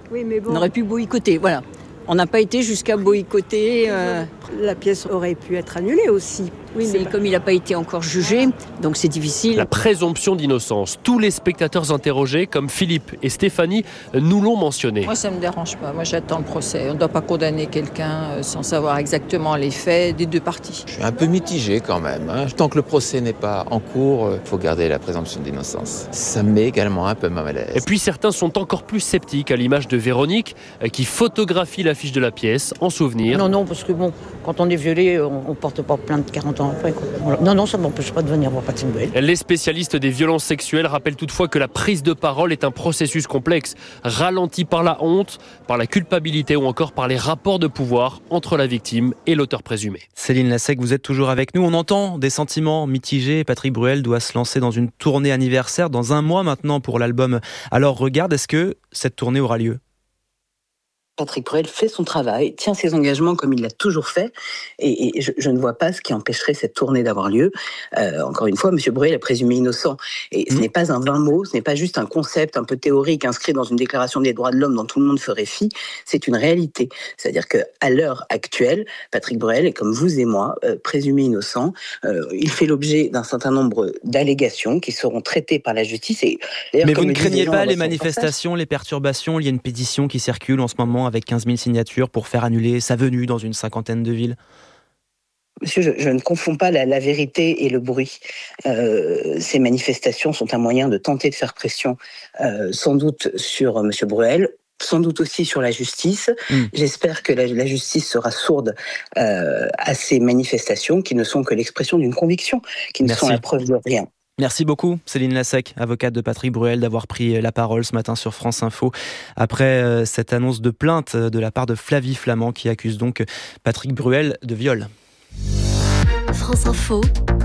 Oui, mais bon. On aurait pu boycotter, voilà. On n'a pas été jusqu'à boycotter. La pièce aurait pu être annulée aussi. Oui, mais comme il n'a pas été encore jugé, donc c'est difficile. La présomption d'innocence. Tous les spectateurs interrogés, comme Philippe et Stéphanie, nous l'ont mentionné. Moi, ça ne me dérange pas. Moi, j'attends le procès. On ne doit pas condamner quelqu'un sans savoir exactement les faits des deux parties. Je suis un peu mitigé quand même. Tant que le procès n'est pas en cours, il faut garder la présomption d'innocence. Ça me met également un peu mal à l'aise. Et puis certains sont encore plus sceptiques, à l'image de Véronique, qui photographie l'affiche de la pièce en souvenir. Non, parce que bon, quand on est violé, on porte pas plainte 40 ans après. Voilà. Non, ça ne m'empêche pas de venir voir Patrick Bruel. Les spécialistes des violences sexuelles rappellent toutefois que la prise de parole est un processus complexe, ralenti par la honte, par la culpabilité ou encore par les rapports de pouvoir entre la victime et l'auteur présumé. Céline Lassec, vous êtes toujours avec nous. On entend des sentiments mitigés. Patrick Bruel doit se lancer dans une tournée anniversaire dans un mois maintenant pour l'album Alors Regarde. Est-ce que cette tournée aura lieu ? Patrick Bruel fait son travail, tient ses engagements comme il l'a toujours fait, et je ne vois pas ce qui empêcherait cette tournée d'avoir lieu. Encore une fois, M. Bruel est présumé innocent, et ce n'est pas un vain mot, ce n'est pas juste un concept un peu théorique inscrit dans une déclaration des droits de l'homme dont tout le monde ferait fi, c'est une réalité. C'est-à-dire qu'à l'heure actuelle, Patrick Bruel est comme vous et moi, présumé innocent. Il fait l'objet d'un certain nombre d'allégations qui seront traitées par la justice. Mais vous ne craignez pas les manifestations, les perturbations ? Il y a une pétition qui circule en ce moment avec 15 000 signatures pour faire annuler sa venue dans une cinquantaine de villes. Monsieur, je ne confonds pas la vérité et le bruit. Ces manifestations sont un moyen de tenter de faire pression, sans doute sur M. Bruel, sans doute aussi sur la justice. J'espère que la justice sera sourde à ces manifestations qui ne sont que l'expression d'une conviction, qui ne sont la preuve de rien. Merci beaucoup Céline Lassec, avocate de Patrick Bruel, d'avoir pris la parole ce matin sur France Info après cette annonce de plainte de la part de Flavie Flament qui accuse donc Patrick Bruel de viol. France Info,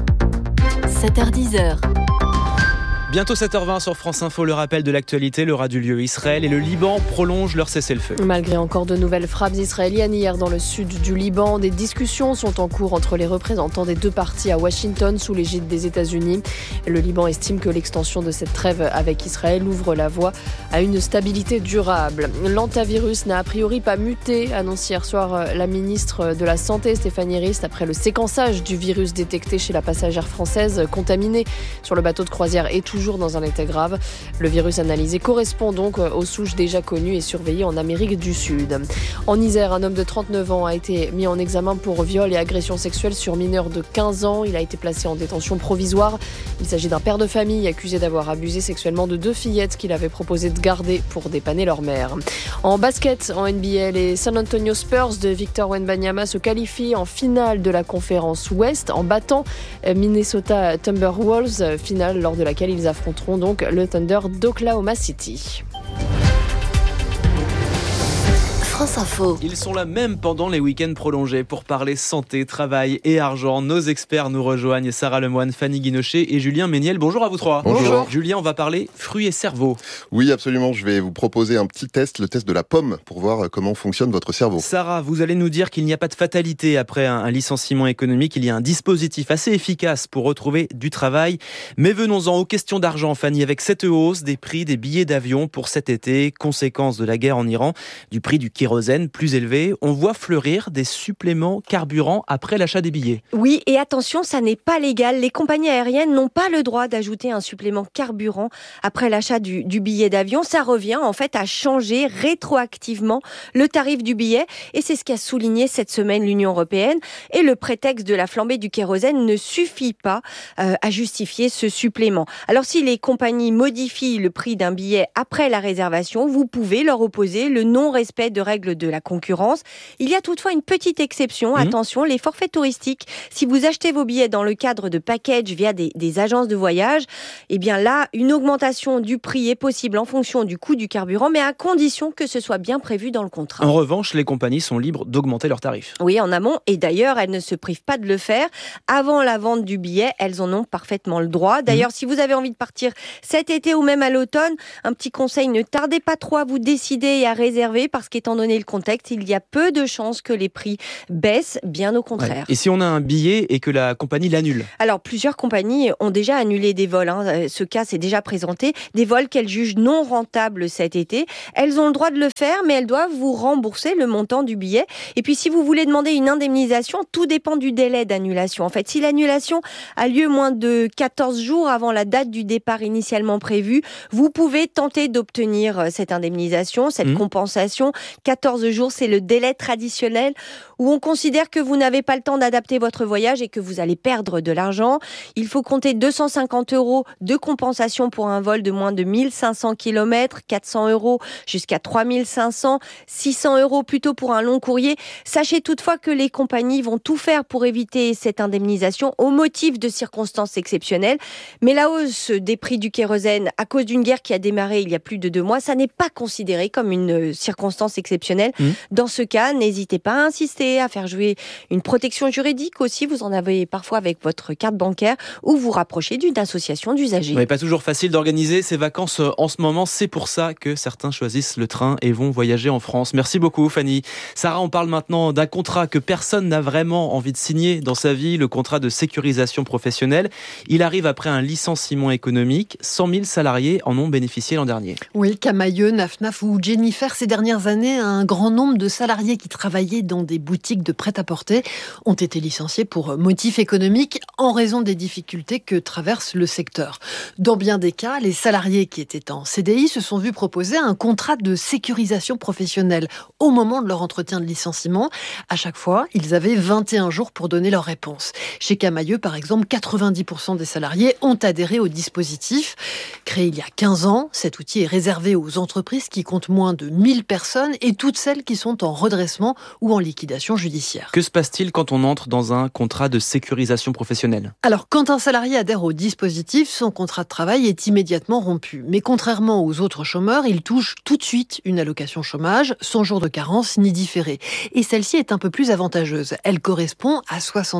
7h10. Bientôt 7h20 sur France Info, le rappel de l'actualité, le rat du lieu Israël et le Liban prolongent leur cessez-le-feu. Malgré encore de nouvelles frappes israéliennes hier dans le sud du Liban, des discussions sont en cours entre les représentants des deux parties à Washington sous l'égide des États-Unis. Le Liban estime que l'extension de cette trêve avec Israël ouvre la voie à une stabilité durable. L'antavirus n'a a priori pas muté, annonce hier soir la ministre de la Santé Stéphanie Rist après le séquençage du virus détecté chez la passagère française contaminée sur le bateau de croisière et toujours dans un état grave. Le virus analysé correspond donc aux souches déjà connues et surveillées en Amérique du Sud. En Isère, un homme de 39 ans a été mis en examen pour viol et agression sexuelle sur mineur de 15 ans. Il a été placé en détention provisoire. Il s'agit d'un père de famille accusé d'avoir abusé sexuellement de deux fillettes qu'il avait proposé de garder pour dépanner leur mère. En basket, en NBA, les San Antonio Spurs de Victor Wembanyama se qualifient en finale de la conférence Ouest en battant Minnesota Timberwolves, finale lors de laquelle ils affronteront donc le Thunder d'Oklahoma City. France Info. Ils sont là même pendant les week-ends prolongés pour parler santé, travail et argent. Nos experts nous rejoignent, Sarah Lemoine, Fanny Guinochet et Julien Méniel. Bonjour à vous trois. Bonjour. Julien, on va parler fruits et cerveau. Oui, absolument. Je vais vous proposer un petit test, le test de la pomme, pour voir comment fonctionne votre cerveau. Sarah, vous allez nous dire qu'il n'y a pas de fatalité après un licenciement économique. Il y a un dispositif assez efficace pour retrouver du travail. Mais venons-en aux questions d'argent, Fanny, avec cette hausse des prix des billets d'avion pour cet été, conséquence de la guerre en Iran, du prix du kérosène plus élevé, on voit fleurir des suppléments carburant après l'achat des billets. Oui, et attention, ça n'est pas légal. Les compagnies aériennes n'ont pas le droit d'ajouter un supplément carburant après l'achat du billet d'avion. Ça revient en fait à changer rétroactivement le tarif du billet, et c'est ce qu'a souligné cette semaine l'Union européenne. Et le prétexte de la flambée du kérosène ne suffit pas à justifier ce supplément. Alors si les compagnies modifient le prix d'un billet après la réservation, vous pouvez leur opposer le non-respect de règles de la concurrence. Il y a toutefois une petite exception. Attention, les forfaits touristiques. Si vous achetez vos billets dans le cadre de package via des agences de voyage, eh bien là, une augmentation du prix est possible en fonction du coût du carburant, mais à condition que ce soit bien prévu dans le contrat. En revanche, les compagnies sont libres d'augmenter leurs tarifs. Oui, en amont. Et d'ailleurs, elles ne se privent pas de le faire. Avant la vente du billet, elles en ont parfaitement le droit. D'ailleurs, si vous avez envie de partir cet été ou même à l'automne, un petit conseil, ne tardez pas trop à vous décider et à réserver, parce qu'étant donné donné le contexte, il y a peu de chances que les prix baissent, bien au contraire. Ouais. Et si on a un billet et que la compagnie l'annule ? Alors, plusieurs compagnies ont déjà annulé des vols. Ce cas s'est déjà présenté. Des vols qu'elles jugent non rentables cet été. Elles ont le droit de le faire, mais elles doivent vous rembourser le montant du billet. Et puis, si vous voulez demander une indemnisation, tout dépend du délai d'annulation. En fait, si l'annulation a lieu moins de 14 jours avant la date du départ initialement prévue, vous pouvez tenter d'obtenir cette indemnisation, cette compensation. 14 jours, c'est le délai traditionnel où on considère que vous n'avez pas le temps d'adapter votre voyage et que vous allez perdre de l'argent. Il faut compter 250 € de compensation pour un vol de moins de 1500 km, 400 € jusqu'à 3500, 600 € plutôt pour un long courrier. Sachez toutefois que les compagnies vont tout faire pour éviter cette indemnisation au motif de circonstances exceptionnelles. Mais la hausse des prix du kérosène à cause d'une guerre qui a démarré il y a plus de 2 mois, ça n'est pas considéré comme une circonstance exceptionnelle. Dans ce cas, n'hésitez pas à insister, à faire jouer une protection juridique aussi. Vous en avez parfois avec votre carte bancaire ou vous rapprocher d'une association d'usagers. Mais pas toujours facile d'organiser ces vacances en ce moment. C'est pour ça que certains choisissent le train et vont voyager en France. Merci beaucoup, Fanny. Sarah, on parle maintenant d'un contrat que personne n'a vraiment envie de signer dans sa vie, le contrat de sécurisation professionnelle. Il arrive après un licenciement économique. 100 000 salariés en ont bénéficié l'an dernier. Oui, Camailleux, Naf ou Jennifer, ces dernières années, un grand nombre de salariés qui travaillaient dans des boutiques de prêt-à-porter ont été licenciés pour motif économique en raison des difficultés que traverse le secteur. Dans bien des cas, les salariés qui étaient en CDI se sont vus proposer un contrat de sécurisation professionnelle au moment de leur entretien de licenciement. À chaque fois, ils avaient 21 jours pour donner leur réponse. Chez Camailleux, par exemple, 90% des salariés ont adhéré au dispositif. Créé il y a 15 ans, cet outil est réservé aux entreprises qui comptent moins de 1000 personnes et toutes celles qui sont en redressement ou en liquidation judiciaire. Que se passe-t-il quand on entre dans un contrat de sécurisation professionnelle ? Alors, quand un salarié adhère au dispositif, son contrat de travail est immédiatement rompu. Mais contrairement aux autres chômeurs, il touche tout de suite une allocation chômage, sans jour de carence ni différé. Et celle-ci est un peu plus avantageuse. Elle correspond à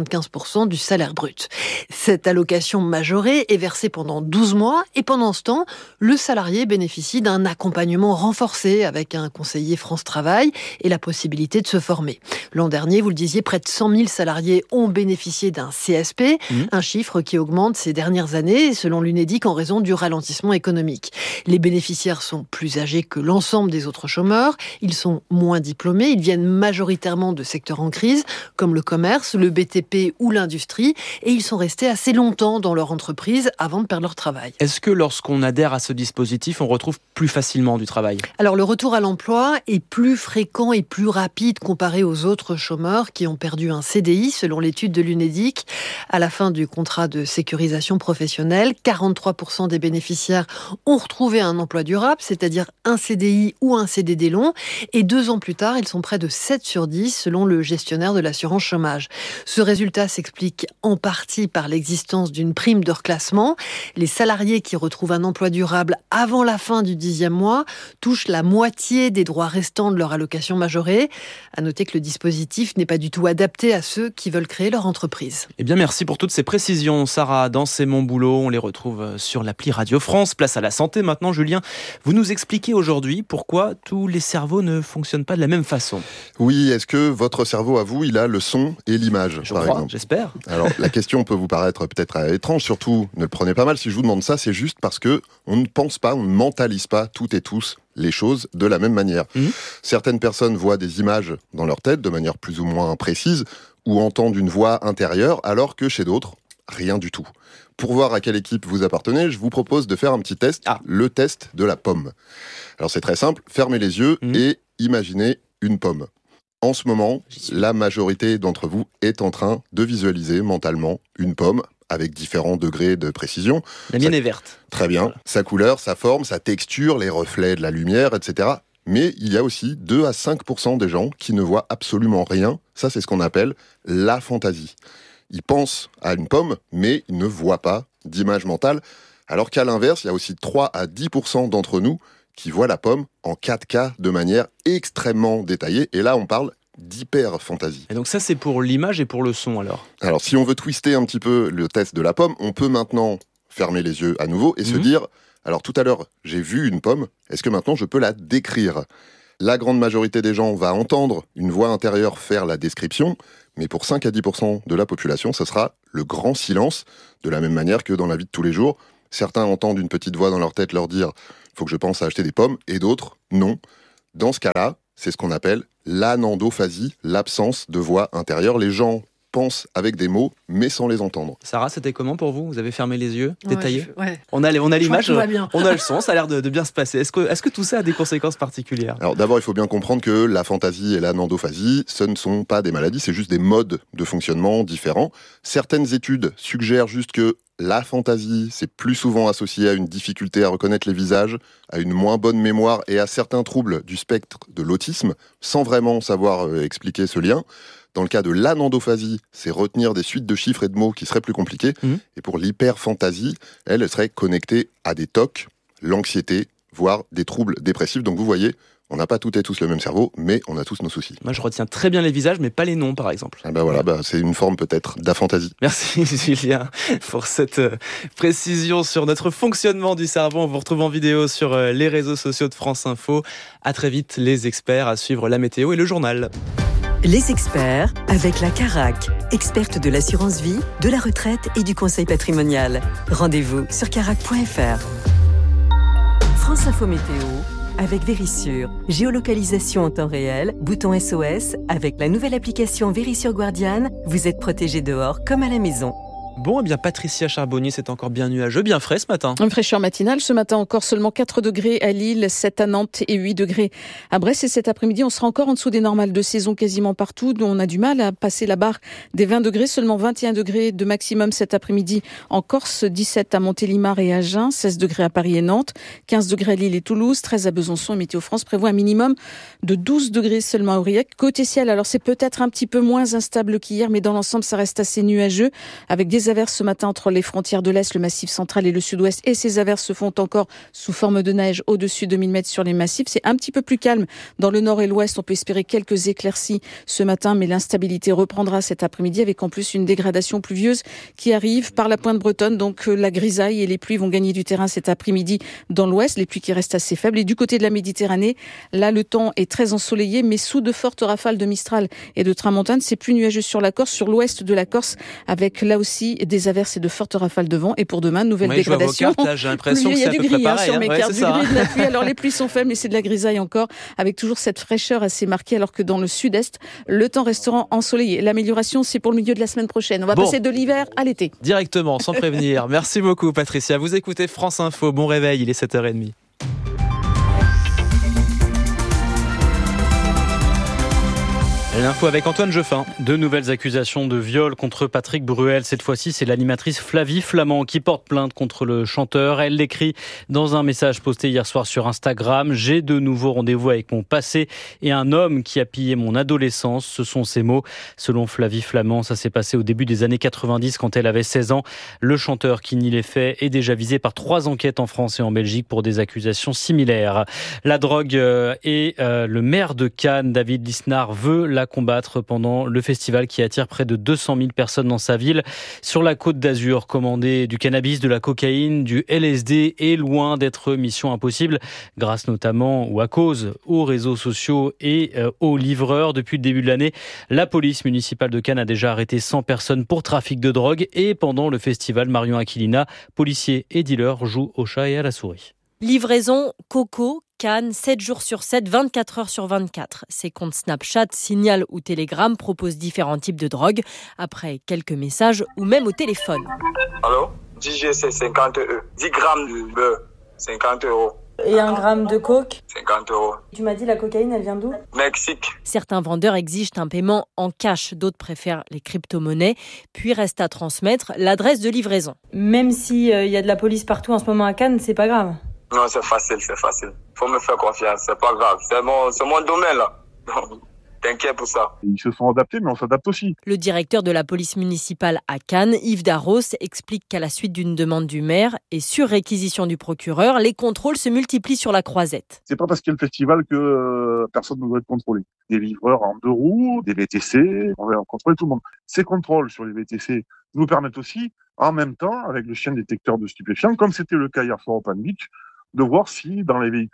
75% du salaire brut. Cette allocation majorée est versée pendant 12 mois et pendant ce temps, le salarié bénéficie d'un accompagnement renforcé avec un conseiller France Travail et la possibilité de se former. L'an dernier, vous le disiez, près de 100 000 salariés ont bénéficié d'un CSP, un chiffre qui augmente ces dernières années, selon l'Unédic, en raison du ralentissement économique. Les bénéficiaires sont plus âgés que l'ensemble des autres chômeurs, ils sont moins diplômés, ils viennent majoritairement de secteurs en crise, comme le commerce, le BTP ou l'industrie, et ils sont restés assez longtemps dans leur entreprise avant de perdre leur travail. Est-ce que lorsqu'on adhère à ce dispositif, on retrouve plus facilement du travail ? Alors le retour à l'emploi est plus fréquent et plus rapide comparé aux autres chômeurs qui ont perdu un CDI, selon l'étude de l'Unédic. À la fin du contrat de sécurisation professionnelle, 43% des bénéficiaires ont retrouvé un emploi durable, c'est-à-dire un CDI ou un CDD long. Et 2 ans plus tard, ils sont près de 7 sur 10, selon le gestionnaire de l'assurance chômage. Ce résultat s'explique en partie par l'existence d'une prime de reclassement. Les salariés qui retrouvent un emploi durable avant la fin du 10e mois touchent la moitié des droits restants de leur allocation majorée. À noter que le dispositif n'est pas du tout adapté à ceux qui veulent créer leur entreprise. Eh bien, merci pour toutes ces précisions, Sarah. Dans C'est mon boulot, on les retrouve sur l'appli Radio France. Place à la santé maintenant, Julien. Vous nous expliquez aujourd'hui pourquoi tous les cerveaux ne fonctionnent pas de la même façon. Oui, est-ce que votre cerveau, à vous, il a le son et l'image, par exemple ? J'espère. Alors, la question peut vous paraître peut-être étrange, surtout, ne le prenez pas mal. Si je vous demande ça, c'est juste parce que on ne pense pas, on ne mentalise pas toutes et tous les choses de la même manière. Certaines personnes voient des images dans leur tête de manière plus ou moins précise ou entendent une voix intérieure, alors que chez d'autres, rien du tout. Pour voir à quelle équipe vous appartenez, je vous propose de faire un petit test, le test de la pomme. Alors c'est très simple, fermez les yeux et imaginez une pomme. En ce moment, la majorité d'entre vous est en train de visualiser mentalement une pomme avec différents degrés de précision. La mienne est verte. Très bien. Voilà. Sa couleur, sa forme, sa texture, les reflets de la lumière, etc. Mais il y a aussi 2 à 5% des gens qui ne voient absolument rien. Ça, c'est ce qu'on appelle la fantaisie. Ils pensent à une pomme, mais ils ne voient pas d'image mentale. Alors qu'à l'inverse, il y a aussi 3 à 10% d'entre nous qui voient la pomme en 4K de manière extrêmement détaillée. Et là, on parle d'hyper-fantaisie. Et donc ça, c'est pour l'image et pour le son, alors ? Alors, si on veut twister un petit peu le test de la pomme, on peut maintenant fermer les yeux à nouveau et se dire, alors tout à l'heure, j'ai vu une pomme, est-ce que maintenant je peux la décrire ? La grande majorité des gens va entendre une voix intérieure faire la description, mais pour 5 à 10% de la population, ce sera le grand silence, de la même manière que dans la vie de tous les jours. Certains entendent une petite voix dans leur tête leur dire « faut que je pense à acheter des pommes », et d'autres, non. Dans ce cas-là, c'est ce qu'on appelle l'anandophasie, l'absence de voix intérieure. Les gens pensent avec des mots, mais sans les entendre. Sarah, c'était comment pour vous ? Vous avez fermé les yeux, détaillé ? Ouais. On a l'image, on a le son, ça a l'air de bien se passer. Est-ce que tout ça a des conséquences particulières ? Alors d'abord, il faut bien comprendre que la phantasie et l'anandophasie, ce ne sont pas des maladies, c'est juste des modes de fonctionnement différents. Certaines études suggèrent juste que la fantaisie, c'est plus souvent associé à une difficulté à reconnaître les visages, à une moins bonne mémoire et à certains troubles du spectre de l'autisme, sans vraiment savoir expliquer ce lien. Dans le cas de l'anandophasie, c'est retenir des suites de chiffres et de mots qui seraient plus compliqués. Et pour l'hyperphantasie, elle serait connectée à des TOC, l'anxiété, voire des troubles dépressifs. Donc vous voyez, on n'a pas toutes et tous le même cerveau, mais on a tous nos soucis. Moi, je retiens très bien les visages, mais pas les noms, par exemple. Ah voilà, c'est une forme peut-être d'aphantasie. Merci Julien pour cette précision sur notre fonctionnement du cerveau. On vous retrouve en vidéo sur les réseaux sociaux de France Info. À très vite, les experts, à suivre la météo et le journal. Les experts avec la Carac, experte de l'assurance vie, de la retraite et du conseil patrimonial. Rendez-vous sur carac.fr. France Info Météo avec Vérissure. Géolocalisation en temps réel, bouton SOS. Avec la nouvelle application Vérissure Guardian, vous êtes protégé dehors comme à la maison. Bon, eh bien Patricia Charbonnier, c'est encore bien nuageux, bien frais ce matin. Une fraîcheur matinale, ce matin encore seulement 4 degrés à Lille, 7 à Nantes et 8 degrés à Brest. Et cet après-midi, on sera encore en dessous des normales de saison quasiment partout. On a du mal à passer la barre des 20 degrés, seulement 21 degrés de maximum cet après-midi en Corse, 17 à Montélimar et Agen, 16 degrés à Paris et Nantes, 15 degrés à Lille et Toulouse, 13 à Besançon. Et Météo France prévoit un minimum de 12 degrés seulement à Aurillac. Côté ciel, alors c'est peut-être un petit peu moins instable qu'hier, mais dans l'ensemble, ça reste assez nuageux avec des averses ce matin entre les frontières de l'Est, le Massif central et le Sud-Ouest. Et ces averses se font encore sous forme de neige au-dessus de 1000 mètres sur les massifs. C'est un petit peu plus calme dans le Nord et l'Ouest. On peut espérer quelques éclaircies ce matin, mais l'instabilité reprendra cet après-midi avec en plus une dégradation pluvieuse qui arrive par la pointe bretonne. Donc la grisaille et les pluies vont gagner du terrain cet après-midi dans l'Ouest. Les pluies qui restent assez faibles. Et du côté de la Méditerranée, là le temps est très ensoleillé, mais sous de fortes rafales de Mistral et de tramontane. C'est plus nuageux sur la Corse, sur l'Ouest de la Corse, avec là aussi des averses et de fortes rafales de vent. Et pour demain, nouvelle dégradation. Je vois vos cartes, là, j'ai l'impression que c'est à peu près pareil. Il y a du gris sur mes cartes, du gris, de la pluie. Alors les pluies sont faibles, mais c'est de la grisaille encore, avec toujours cette fraîcheur assez marquée, alors que dans le sud-est, le temps restera ensoleillé. L'amélioration, c'est pour le milieu de la semaine prochaine. On va passer de l'hiver à l'été. Directement, sans prévenir. Merci beaucoup, Patricia. Vous écoutez France Info. Bon réveil, il est 7h30. L'info avec Antoine Jeffin. De nouvelles accusations de viol contre Patrick Bruel. Cette fois-ci, c'est l'animatrice Flavie Flamand qui porte plainte contre le chanteur. Elle l'écrit dans un message posté hier soir sur Instagram. « J'ai de nouveaux rendez-vous avec mon passé et un homme qui a pillé mon adolescence. » Ce sont ses mots. Selon Flavie Flamand, ça s'est passé au début des années 90 quand elle avait 16 ans. Le chanteur qui nie les faits est déjà visé par 3 enquêtes en France et en Belgique pour des accusations similaires. La drogue et le maire de Cannes, David Lisnard, veut la combattre pendant le festival qui attire près de 200 000 personnes dans sa ville. Sur la Côte d'Azur, commander du cannabis, de la cocaïne, du LSD est loin d'être mission impossible, grâce notamment ou à cause aux réseaux sociaux et aux livreurs. Depuis le début de l'année, la police municipale de Cannes a déjà arrêté 100 personnes pour trafic de drogue et pendant le festival, Marion Aquilina, policiers et dealers jouent au chat et à la souris. Livraison Coco, Cannes, 7 jours sur 7, 24 heures sur 24. Ces comptes Snapchat, Signal ou Telegram proposent différents types de drogues, après quelques messages ou même au téléphone. Allô ? 10 G, c'est 50 €. 10 grammes de beurre, 50 €. Et 1 gramme de coke ? 50 €. Tu m'as dit la cocaïne, elle vient d'où ? Mexique. Certains vendeurs exigent un paiement en cash, d'autres préfèrent les crypto-monnaies, puis reste à transmettre l'adresse de livraison. Même s'il y a de la police partout en ce moment à Cannes, c'est pas grave ? Non, c'est facile. Faut me faire confiance, c'est pas grave. C'est mon domaine, là. T'inquiète pour ça. Ils se sont adaptés, mais on s'adapte aussi. Le directeur de la police municipale à Cannes, Yves Darros, explique qu'à la suite d'une demande du maire et sur réquisition du procureur, les contrôles se multiplient sur la Croisette. C'est pas parce qu'il y a le festival que personne ne doit être contrôlé. Des livreurs en 2 roues, des VTC, on va contrôler tout le monde. Ces contrôles sur les VTC nous permettent aussi, en même temps, avec le chien détecteur de stupéfiants, comme c'était le cas hier soir au Palm Beach, de voir si dans les véhicules,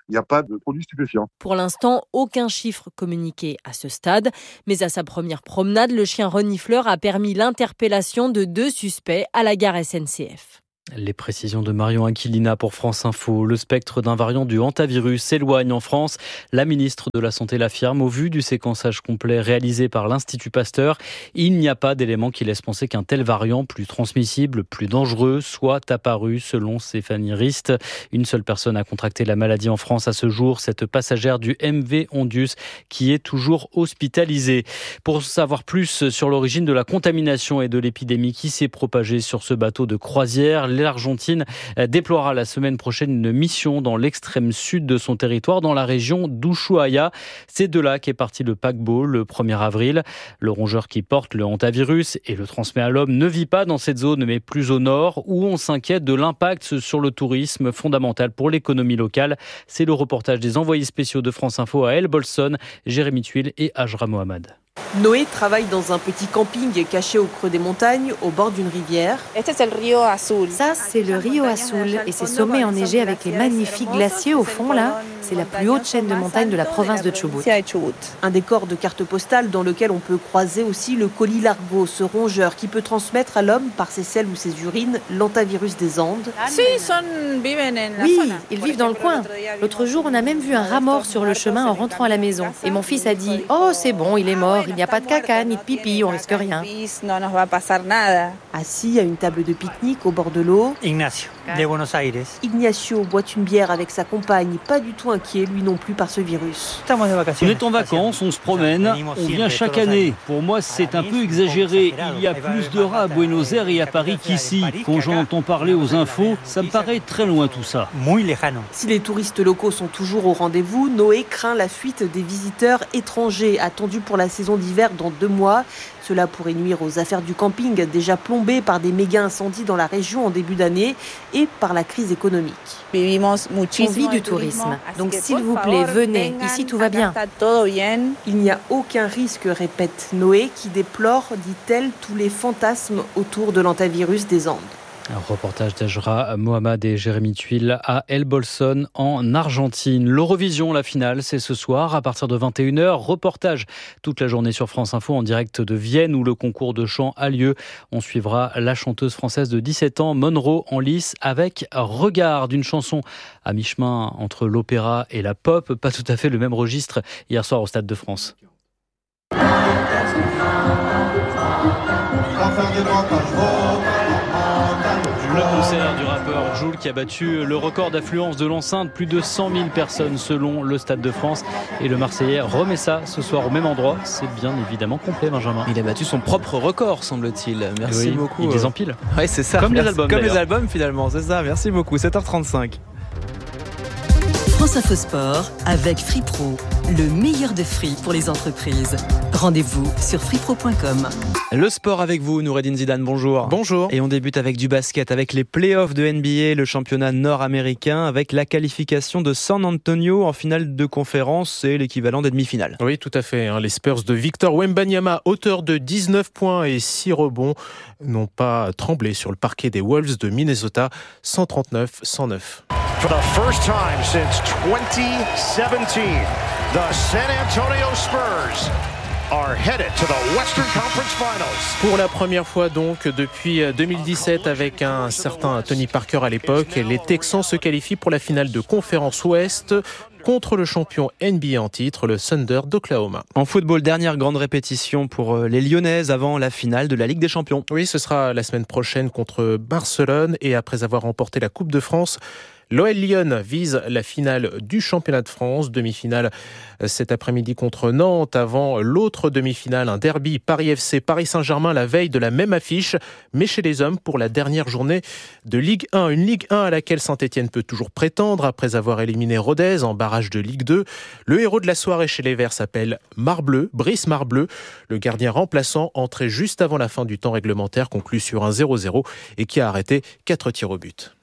il n'y a pas de produits stupéfiants. Pour l'instant, aucun chiffre communiqué à ce stade. Mais à sa première promenade, le chien renifleur a permis l'interpellation de 2 suspects à la gare SNCF. Les précisions de Marion Aquilina pour France Info. Le spectre d'un variant du hantavirus s'éloigne en France. La ministre de la Santé l'affirme. Au vu du séquençage complet réalisé par l'Institut Pasteur, il n'y a pas d'éléments qui laissent penser qu'un tel variant plus transmissible, plus dangereux, soit apparu, selon Stéphanie Rist. Une seule personne a contracté la maladie en France à ce jour, cette passagère du MV Ondius qui est toujours hospitalisée. Pour savoir plus sur l'origine de la contamination et de l'épidémie qui s'est propagée sur ce bateau de croisière, l'Argentine déploiera la semaine prochaine une mission dans l'extrême sud de son territoire, dans la région d'Ushuaia. C'est de là qu'est parti le paquebot le 1er avril. Le rongeur qui porte le hantavirus et le transmet à l'homme ne vit pas dans cette zone, mais plus au nord, où on s'inquiète de l'impact sur le tourisme fondamental pour l'économie locale. C'est le reportage des envoyés spéciaux de France Info à El Bolson, Jérémy Tuile et Ajra Mohamed. Noé travaille dans un petit camping caché au creux des montagnes, au bord d'une rivière. Ça, c'est le Rio Azul et ses sommets enneigés avec les magnifiques glaciers au fond, là. C'est la plus haute chaîne de montagnes de la province de Chubut. Un décor de carte postale dans lequel on peut croiser aussi le colis largo, ce rongeur qui peut transmettre à l'homme, par ses selles ou ses urines, l'hantavirus des Andes. Oui, ils vivent dans le coin. L'autre jour, on a même vu un rat mort sur le chemin en rentrant à la maison. Et mon fils a dit « Oh, c'est bon, il est mort. Il n'y a pas de caca ni de pipi, on risque rien. » Assis à une table de pique-nique au bord de l'eau, Ignacio boit une bière avec sa compagne, pas du tout inquiet lui non plus par ce virus. On est en vacances, on se promène, on vient chaque année. Pour moi, c'est un peu exagéré. Il y a plus de rats à Buenos Aires et à Paris qu'ici. Quand j'en entends parler aux infos, ça me paraît très loin tout ça. Si les touristes locaux sont toujours au rendez-vous, Noé craint la fuite des visiteurs étrangers attendus pour la saison d'hiver dans 2 mois. Cela pourrait nuire aux affaires du camping, déjà plombées par des méga incendies dans la région en début d'année et par la crise économique. On vit du tourisme, donc s'il vous plaît, venez, ici tout va bien. Il n'y a aucun risque, répète Noé, qui déplore, dit-elle, tous les fantasmes autour de l'hantavirus des Andes. Un reportage d'Ajra Mohamed et Jérémy Tuile à El Bolson en Argentine. L'Eurovision, la finale, c'est ce soir à partir de 21h. Reportage toute la journée sur France Info en direct de Vienne où le concours de chant a lieu. On suivra la chanteuse française de 17 ans, Monroe, en lice avec Regard, d'une chanson à mi-chemin entre l'opéra et la pop. Pas tout à fait le même registre hier soir au Stade de France. Le concert du rappeur Jul qui a battu le record d'affluence de l'enceinte, plus de 100 000 personnes selon le Stade de France. Et le Marseillais remet ça ce soir au même endroit. C'est bien évidemment complet, Benjamin. Il a battu son propre record, semble-t-il. Merci beaucoup. Il les empile. Ouais, c'est ça. Comme les albums. Comme les albums, finalement, c'est ça. Merci beaucoup. 7h35. France Info Sport avec Free Pro, le meilleur de Free pour les entreprises. Rendez-vous sur freepro.com. Le sport avec vous, Noureddine Zidane, bonjour. Bonjour. Et on débute avec du basket, avec les playoffs de NBA, le championnat nord-américain, avec la qualification de San Antonio en finale de conférence, c'est l'équivalent des demi-finales. Oui, tout à fait. Les Spurs de Victor Wembanyama, auteur de 19 points et 6 rebonds, n'ont pas tremblé sur le parquet des Wolves de Minnesota, 139-109. For the first time since 2017, the San Antonio Spurs are headed to the Western Conference Finals. Pour la première fois donc depuis 2017 avec un certain Tony Parker à l'époque, les Texans se qualifient pour la finale de conférence Ouest contre le champion NBA en titre, le Thunder d'Oklahoma. En football, dernière grande répétition pour les Lyonnaises avant la finale de la Ligue des Champions. Oui, ce sera la semaine prochaine contre Barcelone et après avoir remporté la Coupe de France, l'OL Lyon vise la finale du championnat de France, demi-finale cet après-midi contre Nantes, avant l'autre demi-finale, un derby Paris FC Paris Saint-Germain la veille de la même affiche, mais chez les hommes pour la dernière journée de Ligue 1, une Ligue 1 à laquelle Saint-Etienne peut toujours prétendre après avoir éliminé Rodez en barrage de Ligue 2. Le héros de la soirée chez les Verts s'appelle Marbleu, Brice Marbleu, le gardien remplaçant entré juste avant la fin du temps réglementaire conclu sur un 0-0 et qui a arrêté 4 tirs au but.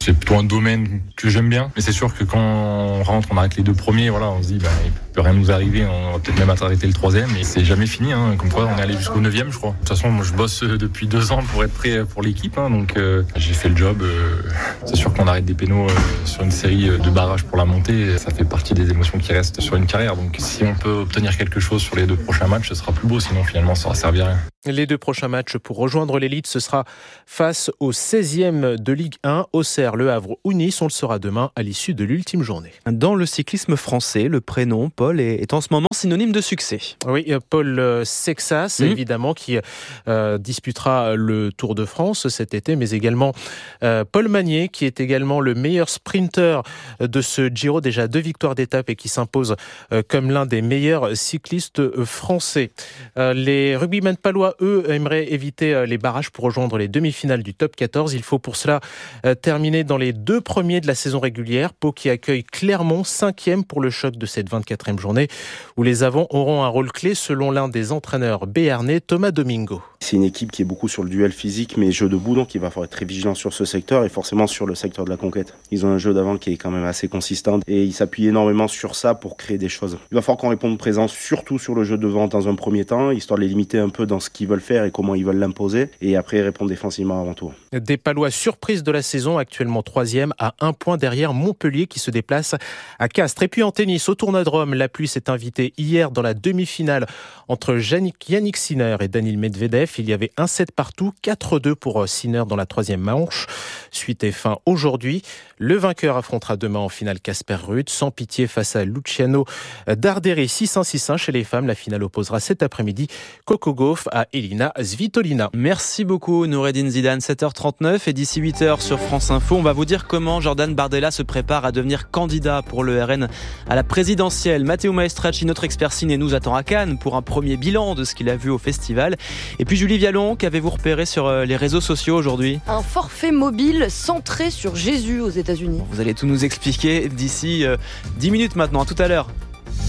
C'est plutôt un domaine que j'aime bien, mais c'est sûr que quand on rentre, on arrête les 2 premiers, voilà, on se dit il peut rien nous arriver, on va peut-être même arrêter le 3e, et c'est jamais fini, comme quoi on est allé jusqu'au 9e, je crois. De toute façon, moi je bosse depuis 2 ans pour être prêt pour l'équipe, donc j'ai fait le job. C'est sûr qu'on arrête des pénaux sur une série de barrages pour la montée, ça fait partie des émotions qui restent sur une carrière, donc si on peut obtenir quelque chose sur les 2 prochains matchs, ce sera plus beau, sinon finalement ça aura servi à rien. Les 2 prochains matchs pour rejoindre l'élite, ce sera face au 16e de Ligue 1, Auxerre, Le Havre ou Nice. On le saura demain à l'issue de l'ultime journée. Dans le cyclisme français, le prénom Paul est en ce moment synonyme de succès. Oui, Paul Sexas, évidemment, qui disputera le Tour de France cet été, mais également Paul Magnier, qui est également le meilleur sprinter de ce Giro, déjà 2 victoires d'étape et qui s'impose comme l'un des meilleurs cyclistes français. Les rugbymen palois, eux, aimeraient éviter les barrages pour rejoindre les demi-finales du top 14. Il faut pour cela terminer dans les 2 premiers de la saison régulière. Pau qui accueille Clermont, 5e pour le choc de cette 24e journée, où les Avants auront un rôle clé selon l'un des entraîneurs béarnais, Thomas Domingo. C'est une équipe qui est beaucoup sur le duel physique, mais jeu debout, donc il va falloir être très vigilant sur ce secteur et forcément sur le secteur de la conquête. Ils ont un jeu d'avant qui est quand même assez consistant et ils s'appuient énormément sur ça pour créer des choses. Il va falloir qu'on réponde présent surtout sur le jeu devant dans un premier temps, histoire de les limiter un peu dans ce qu'ils veulent faire et comment ils veulent l'imposer, et après répondre défensivement avant tout. Des Palois surprises de la saison, actuellement 3e à 1 point derrière Montpellier qui se déplace à Castres. Et puis en tennis, au tournoi de Rome, la pluie s'est invitée hier dans la demi-finale entre Yannick Sinner et Daniil Medvedev. Il y avait 1-7 partout, 4-2 pour Sinner dans la 3e manche. Suite et fin aujourd'hui. Le vainqueur affrontera demain en finale Casper Ruud, sans pitié face à Luciano Darderi. 6-1, 6-1 chez les femmes. La finale opposera cet après-midi Coco Gauff à Elina Svitolina. Merci beaucoup Noureddine Zidane, 7h39 et d'ici 8h sur France Info, on va vous dire comment Jordan Bardella se prépare à devenir candidat pour le RN à la présidentielle. Matteo Maestracci, notre expert ciné, nous attend à Cannes pour un premier bilan de ce qu'il a vu au festival. Et puis Julie Vialon, qu'avez-vous repéré sur les réseaux sociaux aujourd'hui ? Un forfait mobile centré sur Jésus aux États-Unis. Vous allez tout nous expliquer d'ici 10 minutes maintenant. À tout à l'heure.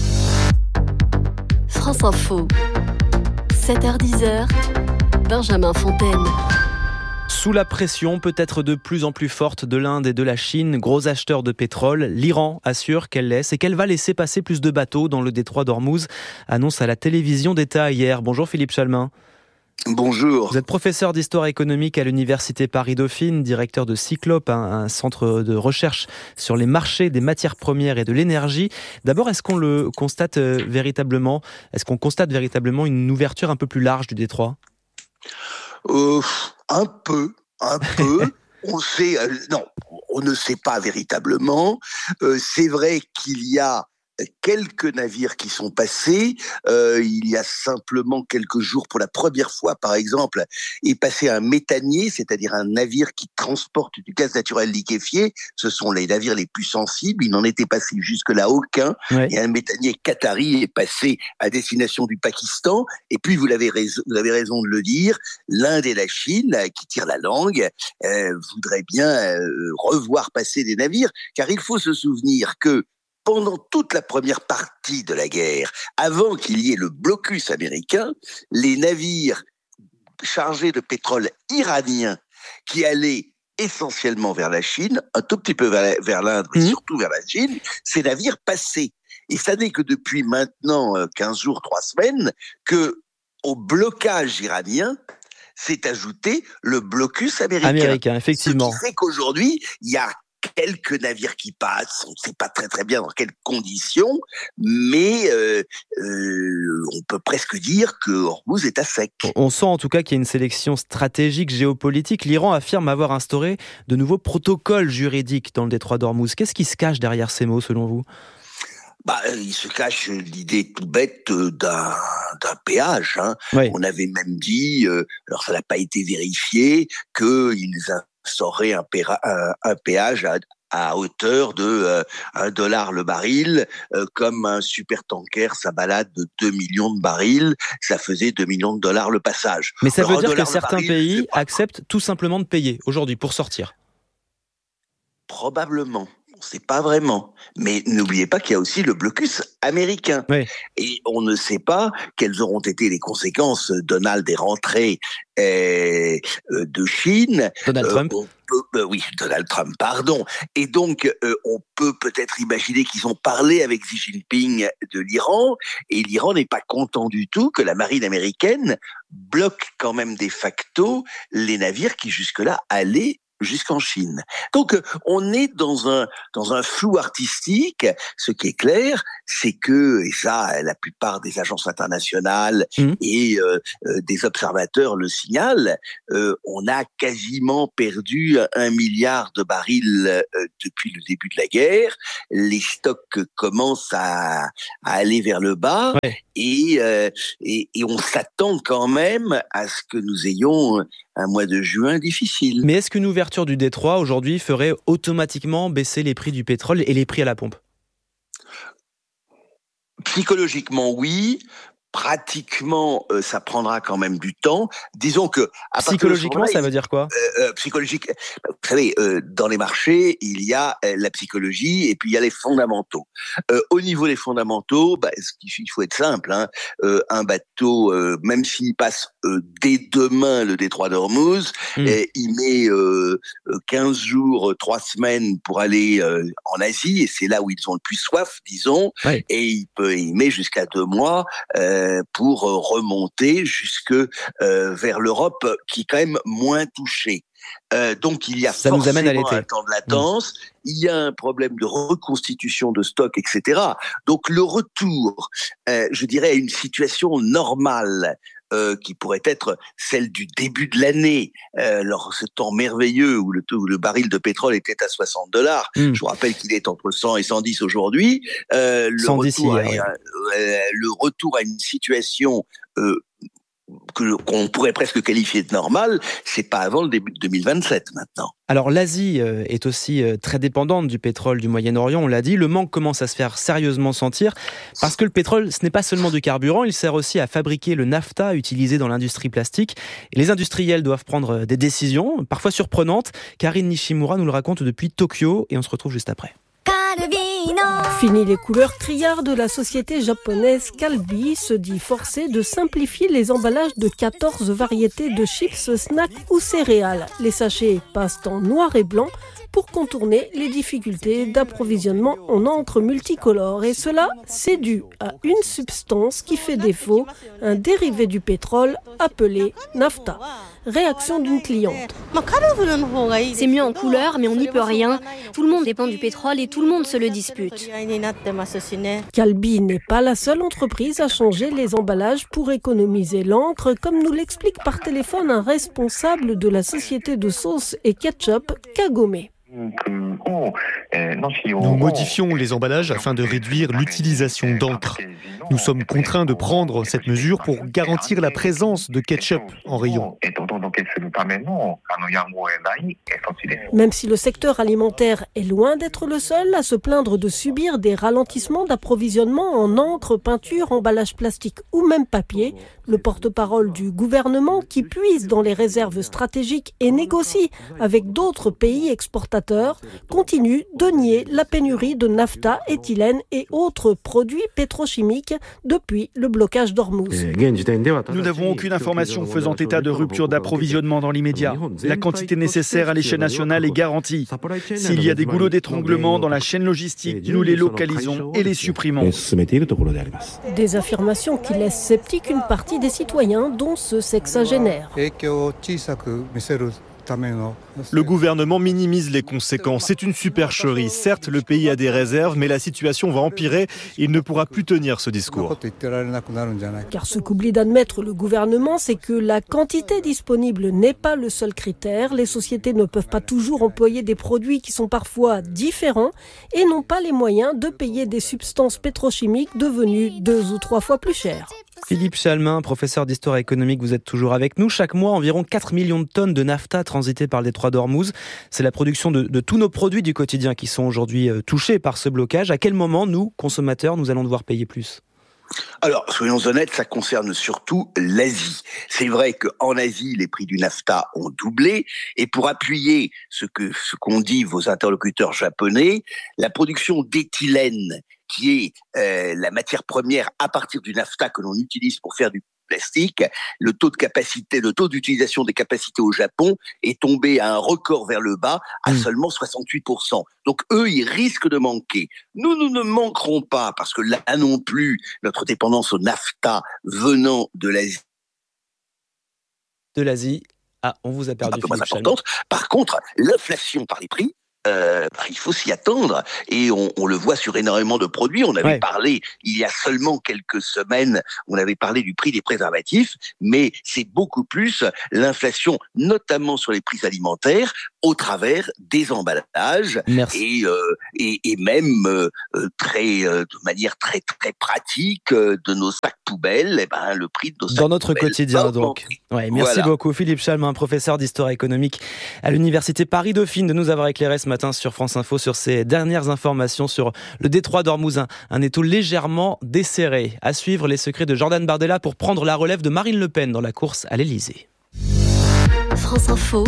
France Info, 7h-10h, Benjamin Fontaine. Sous la pression peut-être de plus en plus forte de l'Inde et de la Chine, gros acheteurs de pétrole, l'Iran assure qu'elle laisse et qu'elle va laisser passer plus de bateaux dans le détroit d'Ormuz, annonce à la télévision d'État hier. Bonjour Philippe Chalmin. Bonjour. Vous êtes professeur d'histoire économique à l'université Paris-Dauphine, directeur de Cyclope, un centre de recherche sur les marchés des matières premières et de l'énergie. D'abord, est-ce qu'on le constate véritablement ? Est-ce qu'on constate véritablement une ouverture un peu plus large du détroit ? Un peu. On sait, non, on ne sait pas véritablement. C'est vrai qu'il y a quelques navires qui sont passés. Il y a simplement quelques jours, pour la première fois, par exemple, est passé un méthanier, c'est-à-dire un navire qui transporte du gaz naturel liquéfié. Ce sont les navires les plus sensibles. Il n'en était passé jusque-là aucun. Ouais. Et un méthanier qatari est passé à destination du Pakistan. Et puis, vous avez raison de le dire, l'Inde et la Chine, qui tirent la langue, voudraient bien revoir passer des navires, car il faut se souvenir que pendant toute la première partie de la guerre, avant qu'il y ait le blocus américain, les navires chargés de pétrole iranien qui allaient essentiellement vers la Chine, un tout petit peu vers l'Inde, mais surtout vers la Chine, ces navires passaient. Et ça n'est que depuis maintenant 15 jours, 3 semaines, que au blocage iranien s'est ajouté le blocus américain. Effectivement. Ce qui fait qu'aujourd'hui, il y a quelques navires qui passent, on ne sait pas très très bien dans quelles conditions, mais on peut presque dire que Hormuz est à sec. On sent en tout cas qu'il y a une sélection stratégique géopolitique. L'Iran affirme avoir instauré de nouveaux protocoles juridiques dans le détroit d'Hormuz. Qu'est-ce qui se cache derrière ces mots selon vous ? Il se cache l'idée tout bête d'un péage. Oui. On avait même dit, alors ça n'a pas été vérifié, qu'ils instauraient un péage à hauteur de $1 le baril, comme un supertanker, ça balade de 2 millions de barils, ça faisait $2 millions le passage. Mais ça veut dire que certains pays acceptent tout simplement de payer aujourd'hui pour sortir ? Probablement. On ne sait pas vraiment. Mais n'oubliez pas qu'il y a aussi le blocus américain. Oui. Et on ne sait pas quelles auront été les conséquences. Donald est rentré de Chine. Donald Trump. Donald Trump, pardon. Et donc, on peut peut-être imaginer qu'ils ont parlé avec Xi Jinping de l'Iran. Et l'Iran n'est pas content du tout que la marine américaine bloque quand même de facto les navires qui jusque-là allaient jusqu'en Chine. Donc, on est dans un flou artistique. Ce qui est clair, c'est que, et ça, la plupart des agences internationales et des observateurs le signalent, on a quasiment perdu 1 milliard de barils depuis le début de la guerre. Les stocks commencent à aller vers le bas. Ouais. Et on s'attend quand même à ce que nous ayons un mois de juin difficile. Mais est-ce qu'une ouverture du détroit aujourd'hui ferait automatiquement baisser les prix du pétrole et les prix à la pompe ? Psychologiquement, oui. Pratiquement, ça prendra quand même du temps. Disons que psychologiquement, ça veut dire quoi ? Psychologique, vous savez, dans les marchés, il y a la psychologie et puis il y a les fondamentaux. Au niveau des fondamentaux, il faut être simple. Un bateau, même s'il passe dès demain le détroit d'Ormuz, il met 15 jours, 3 semaines pour aller en Asie, et c'est là où ils ont le plus soif, disons. Ouais. Et il met jusqu'à 2 mois. Pour remonter jusque vers l'Europe, qui est quand même moins touchée. Donc il y a ça nous amène à l'été. Un temps de latence, il y a un problème de reconstitution de stock, etc. Donc le retour, je dirais, à une situation normale, qui pourrait être celle du début de l'année, lors ce temps merveilleux où le baril de pétrole était à $60. Je vous rappelle qu'il est entre 100 et 110 aujourd'hui. Le retour à une situation qu'on pourrait presque qualifier de normale, c'est pas avant le début de 2027 maintenant. Alors l'Asie est aussi très dépendante du pétrole du Moyen-Orient, on l'a dit. Le manque commence à se faire sérieusement sentir parce que le pétrole, ce n'est pas seulement du carburant, il sert aussi à fabriquer le naphta utilisé dans l'industrie plastique. Et les industriels doivent prendre des décisions, parfois surprenantes. Karine Nishimura nous le raconte depuis Tokyo et on se retrouve juste après. Fini les couleurs criardes de la société japonaise Calbee se dit forcée de simplifier les emballages de 14 variétés de chips, snacks ou céréales. Les sachets passent en noir et blanc pour contourner les difficultés d'approvisionnement en encre multicolore. Et cela, c'est dû à une substance qui fait défaut, un dérivé du pétrole appelé naphta. Réaction d'une cliente. C'est mieux en couleur, mais on n'y peut rien. Tout le monde dépend du pétrole et tout le monde se le dispute. Calbee n'est pas la seule entreprise à changer les emballages pour économiser l'encre, comme nous l'explique par téléphone un responsable de la société de sauce et ketchup, Kagome. Nous modifions les emballages afin de réduire l'utilisation d'encre. Nous sommes contraints de prendre cette mesure pour garantir la présence de ketchup en rayon. Même si le secteur alimentaire est loin d'être le seul à se plaindre de subir des ralentissements d'approvisionnement en encre, peinture, emballage plastique ou même papier, le porte-parole du gouvernement qui puise dans les réserves stratégiques et négocie avec d'autres pays exportateurs continue de nier la pénurie de naphta, éthylène et autres produits pétrochimiques depuis le blocage d'Ormuz. Nous n'avons aucune information faisant état de rupture d'approvisionnement dans l'immédiat. La quantité nécessaire à l'échelle nationale est garantie. S'il y a des goulots d'étranglement dans la chaîne logistique, nous les localisons et les supprimons. Des affirmations qui laissent sceptique une partie des citoyens, dont ce sexagénaire. Le gouvernement minimise les conséquences. C'est une supercherie. Certes, le pays a des réserves, mais la situation va empirer. Il ne pourra plus tenir ce discours. Car ce qu'oublie d'admettre le gouvernement, c'est que la quantité disponible n'est pas le seul critère. Les sociétés ne peuvent pas toujours employer des produits qui sont parfois différents et n'ont pas les moyens de payer des substances pétrochimiques devenues 2 ou 3 fois plus chères. Philippe Chalmin, professeur d'histoire économique, vous êtes toujours avec nous. Chaque mois, environ 4 millions de tonnes de naphta transitées par le détroit d'Ormuz. C'est la production de tous nos produits du quotidien qui sont aujourd'hui touchés par ce blocage. À quel moment, nous, consommateurs, nous allons devoir payer plus ? Alors, soyons honnêtes, ça concerne surtout l'Asie. C'est vrai qu'en Asie, les prix du NAFTA ont doublé. Et pour appuyer ce qu'ont dit vos interlocuteurs japonais, la production d'éthylène, qui est la matière première à partir du NAFTA que l'on utilise pour faire du plastique, le taux d'utilisation des capacités au Japon est tombé à un record vers le bas, à seulement 68%. Donc eux, ils risquent de manquer. Nous ne manquerons pas, parce que là non plus, notre dépendance au NAFTA venant de l'Asie. On vous a perdu. Un peu moins importante. Par contre, l'inflation par les prix, il faut s'y attendre, et on le voit sur énormément de produits. On avait parlé, il y a seulement quelques semaines, on avait parlé du prix des préservatifs, mais c'est beaucoup plus l'inflation, notamment sur les prix alimentaires, au travers des emballages. Merci. Et même de manière très très pratique de nos sacs poubelles, le prix de nos sacs dans notre poubelles quotidien donc. Merci beaucoup Philippe Chalmin, professeur d'histoire économique à l'université Paris-Dauphine, de nous avoir éclairé ce matin sur France Info sur ces dernières informations sur le détroit d'Ormuz, un étau légèrement desserré. À suivre, les secrets de Jordan Bardella pour prendre la relève de Marine Le Pen dans la course à l'Elysée. France Info,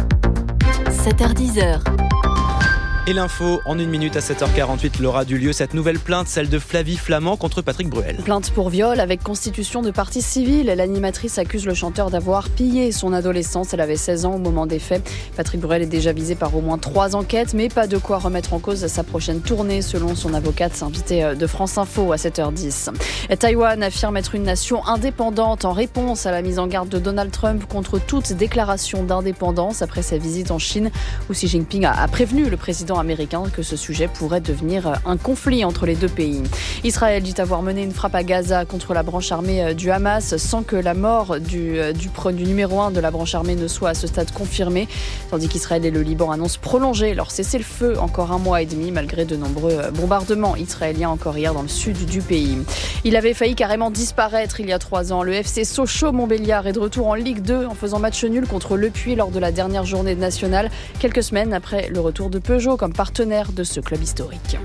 7h10. Et l'info en 1 minute à 7h48, l'aura du lieu cette nouvelle plainte, celle de Flavie Flament contre Patrick Bruel. Plainte pour viol avec constitution de partie civile. L'animatrice accuse le chanteur d'avoir pillé son adolescence. Elle avait 16 ans au moment des faits. Patrick Bruel est déjà visé par au moins 3 enquêtes, mais pas de quoi remettre en cause sa prochaine tournée, selon son avocate, invitée de France Info à 7h10. Taïwan affirme être une nation indépendante en réponse à la mise en garde de Donald Trump contre toute déclaration d'indépendance après sa visite en Chine, où Xi Jinping a prévenu le président américain que ce sujet pourrait devenir un conflit entre les deux pays. Israël dit avoir mené une frappe à Gaza contre la branche armée du Hamas sans que la mort du numéro 1 de la branche armée ne soit à ce stade confirmée, tandis qu'Israël et le Liban annoncent prolonger leur cessez-le-feu encore 1 mois et demi malgré de nombreux bombardements israéliens encore hier dans le sud du pays. Il avait failli carrément disparaître il y a 3 ans. Le FC Sochaux-Montbéliard est de retour en Ligue 2 en faisant match nul contre Le Puy lors de la dernière journée nationale, quelques semaines après le retour de Peugeot comme partenaire de ce club historique.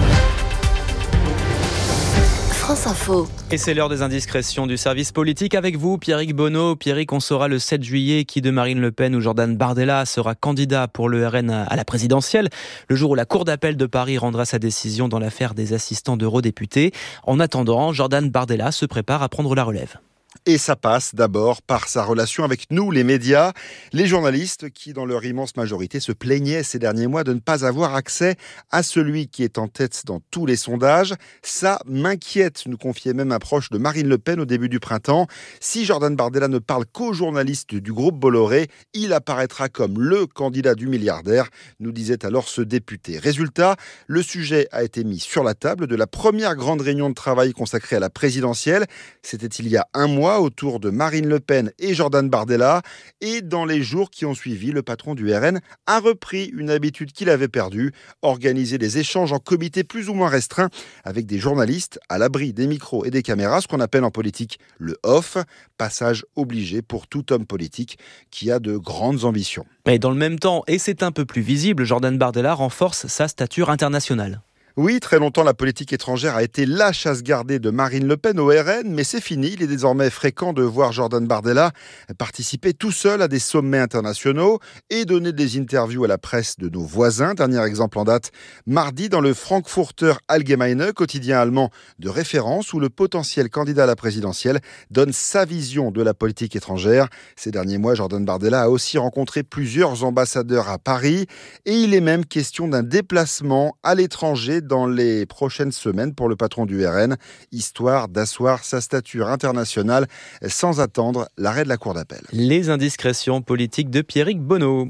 France Info. Et c'est l'heure des indiscrétions du service politique avec vous, Pierrick Bonneau. Pierrick, on saura le 7 juillet qui de Marine Le Pen ou Jordan Bardella sera candidat pour le RN à la présidentielle, le jour où la Cour d'appel de Paris rendra sa décision dans l'affaire des assistants d'eurodéputés. En attendant, Jordan Bardella se prépare à prendre la relève. Et ça passe d'abord par sa relation avec nous, les médias, les journalistes qui, dans leur immense majorité, se plaignaient ces derniers mois de ne pas avoir accès à celui qui est en tête dans tous les sondages. Ça m'inquiète, nous confiait même un proche de Marine Le Pen au début du printemps. Si Jordan Bardella ne parle qu'aux journalistes du groupe Bolloré, il apparaîtra comme le candidat du milliardaire, nous disait alors ce député. Résultat, le sujet a été mis sur la table de la première grande réunion de travail consacrée à la présidentielle. C'était il y a 1 mois, autour de Marine Le Pen et Jordan Bardella. Et dans les jours qui ont suivi, le patron du RN a repris une habitude qu'il avait perdue, organiser des échanges en comité plus ou moins restreints avec des journalistes à l'abri des micros et des caméras, ce qu'on appelle en politique le off, passage obligé pour tout homme politique qui a de grandes ambitions. Et dans le même temps, et c'est un peu plus visible, Jordan Bardella renforce sa stature internationale. Oui, très longtemps, la politique étrangère a été la chasse gardée de Marine Le Pen au RN, mais c'est fini. Il est désormais fréquent de voir Jordan Bardella participer tout seul à des sommets internationaux et donner des interviews à la presse de nos voisins. Dernier exemple en date, mardi dans le Frankfurter Allgemeine, quotidien allemand de référence où le potentiel candidat à la présidentielle donne sa vision de la politique étrangère. Ces derniers mois, Jordan Bardella a aussi rencontré plusieurs ambassadeurs à Paris et il est même question d'un déplacement à l'étranger dans les prochaines semaines pour le patron du RN, histoire d'asseoir sa stature internationale sans attendre l'arrêt de la Cour d'appel. Les indiscrétions politiques de Pierrick Bonneau.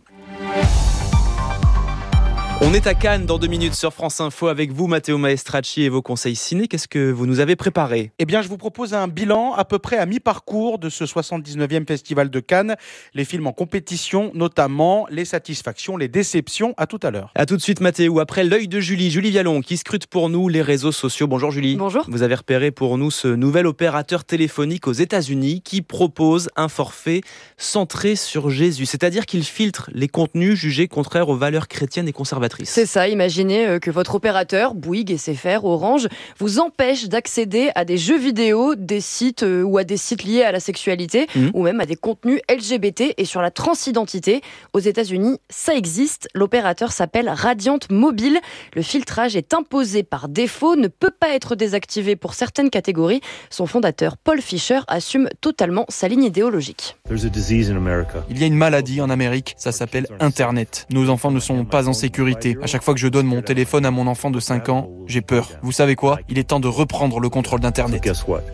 On est à Cannes dans 2 minutes sur France Info avec vous, Matteo Maestracci, et vos conseils ciné. Qu'est-ce que vous nous avez préparé ? Eh bien, je vous propose un bilan à peu près à mi-parcours de ce 79e Festival de Cannes. Les films en compétition, notamment les satisfactions, les déceptions. À tout à l'heure. À tout de suite, Matteo. Après l'œil de Julie Vialon, qui scrute pour nous les réseaux sociaux. Bonjour Julie. Bonjour. Vous avez repéré pour nous ce nouvel opérateur téléphonique aux États-Unis qui propose un forfait centré sur Jésus. C'est-à-dire qu'il filtre les contenus jugés contraires aux valeurs chrétiennes et conservatrices. consommatrice. C'est ça, imaginez que votre opérateur, Bouygues, SFR, Orange, vous empêche d'accéder à des jeux vidéo, des sites ou à des sites liés à la sexualité, ou même à des contenus LGBT et sur la transidentité. Aux États-Unis, ça existe. L'opérateur s'appelle Radiant Mobile. Le filtrage est imposé par défaut, ne peut pas être désactivé pour certaines catégories. Son fondateur, Paul Fisher, assume totalement sa ligne idéologique. Il y a une maladie en Amérique, ça s'appelle Internet. Nos enfants ne sont pas en sécurité. À chaque fois que je donne mon téléphone à mon enfant de 5 ans, j'ai peur. Vous savez quoi ? Il est temps de reprendre le contrôle d'Internet.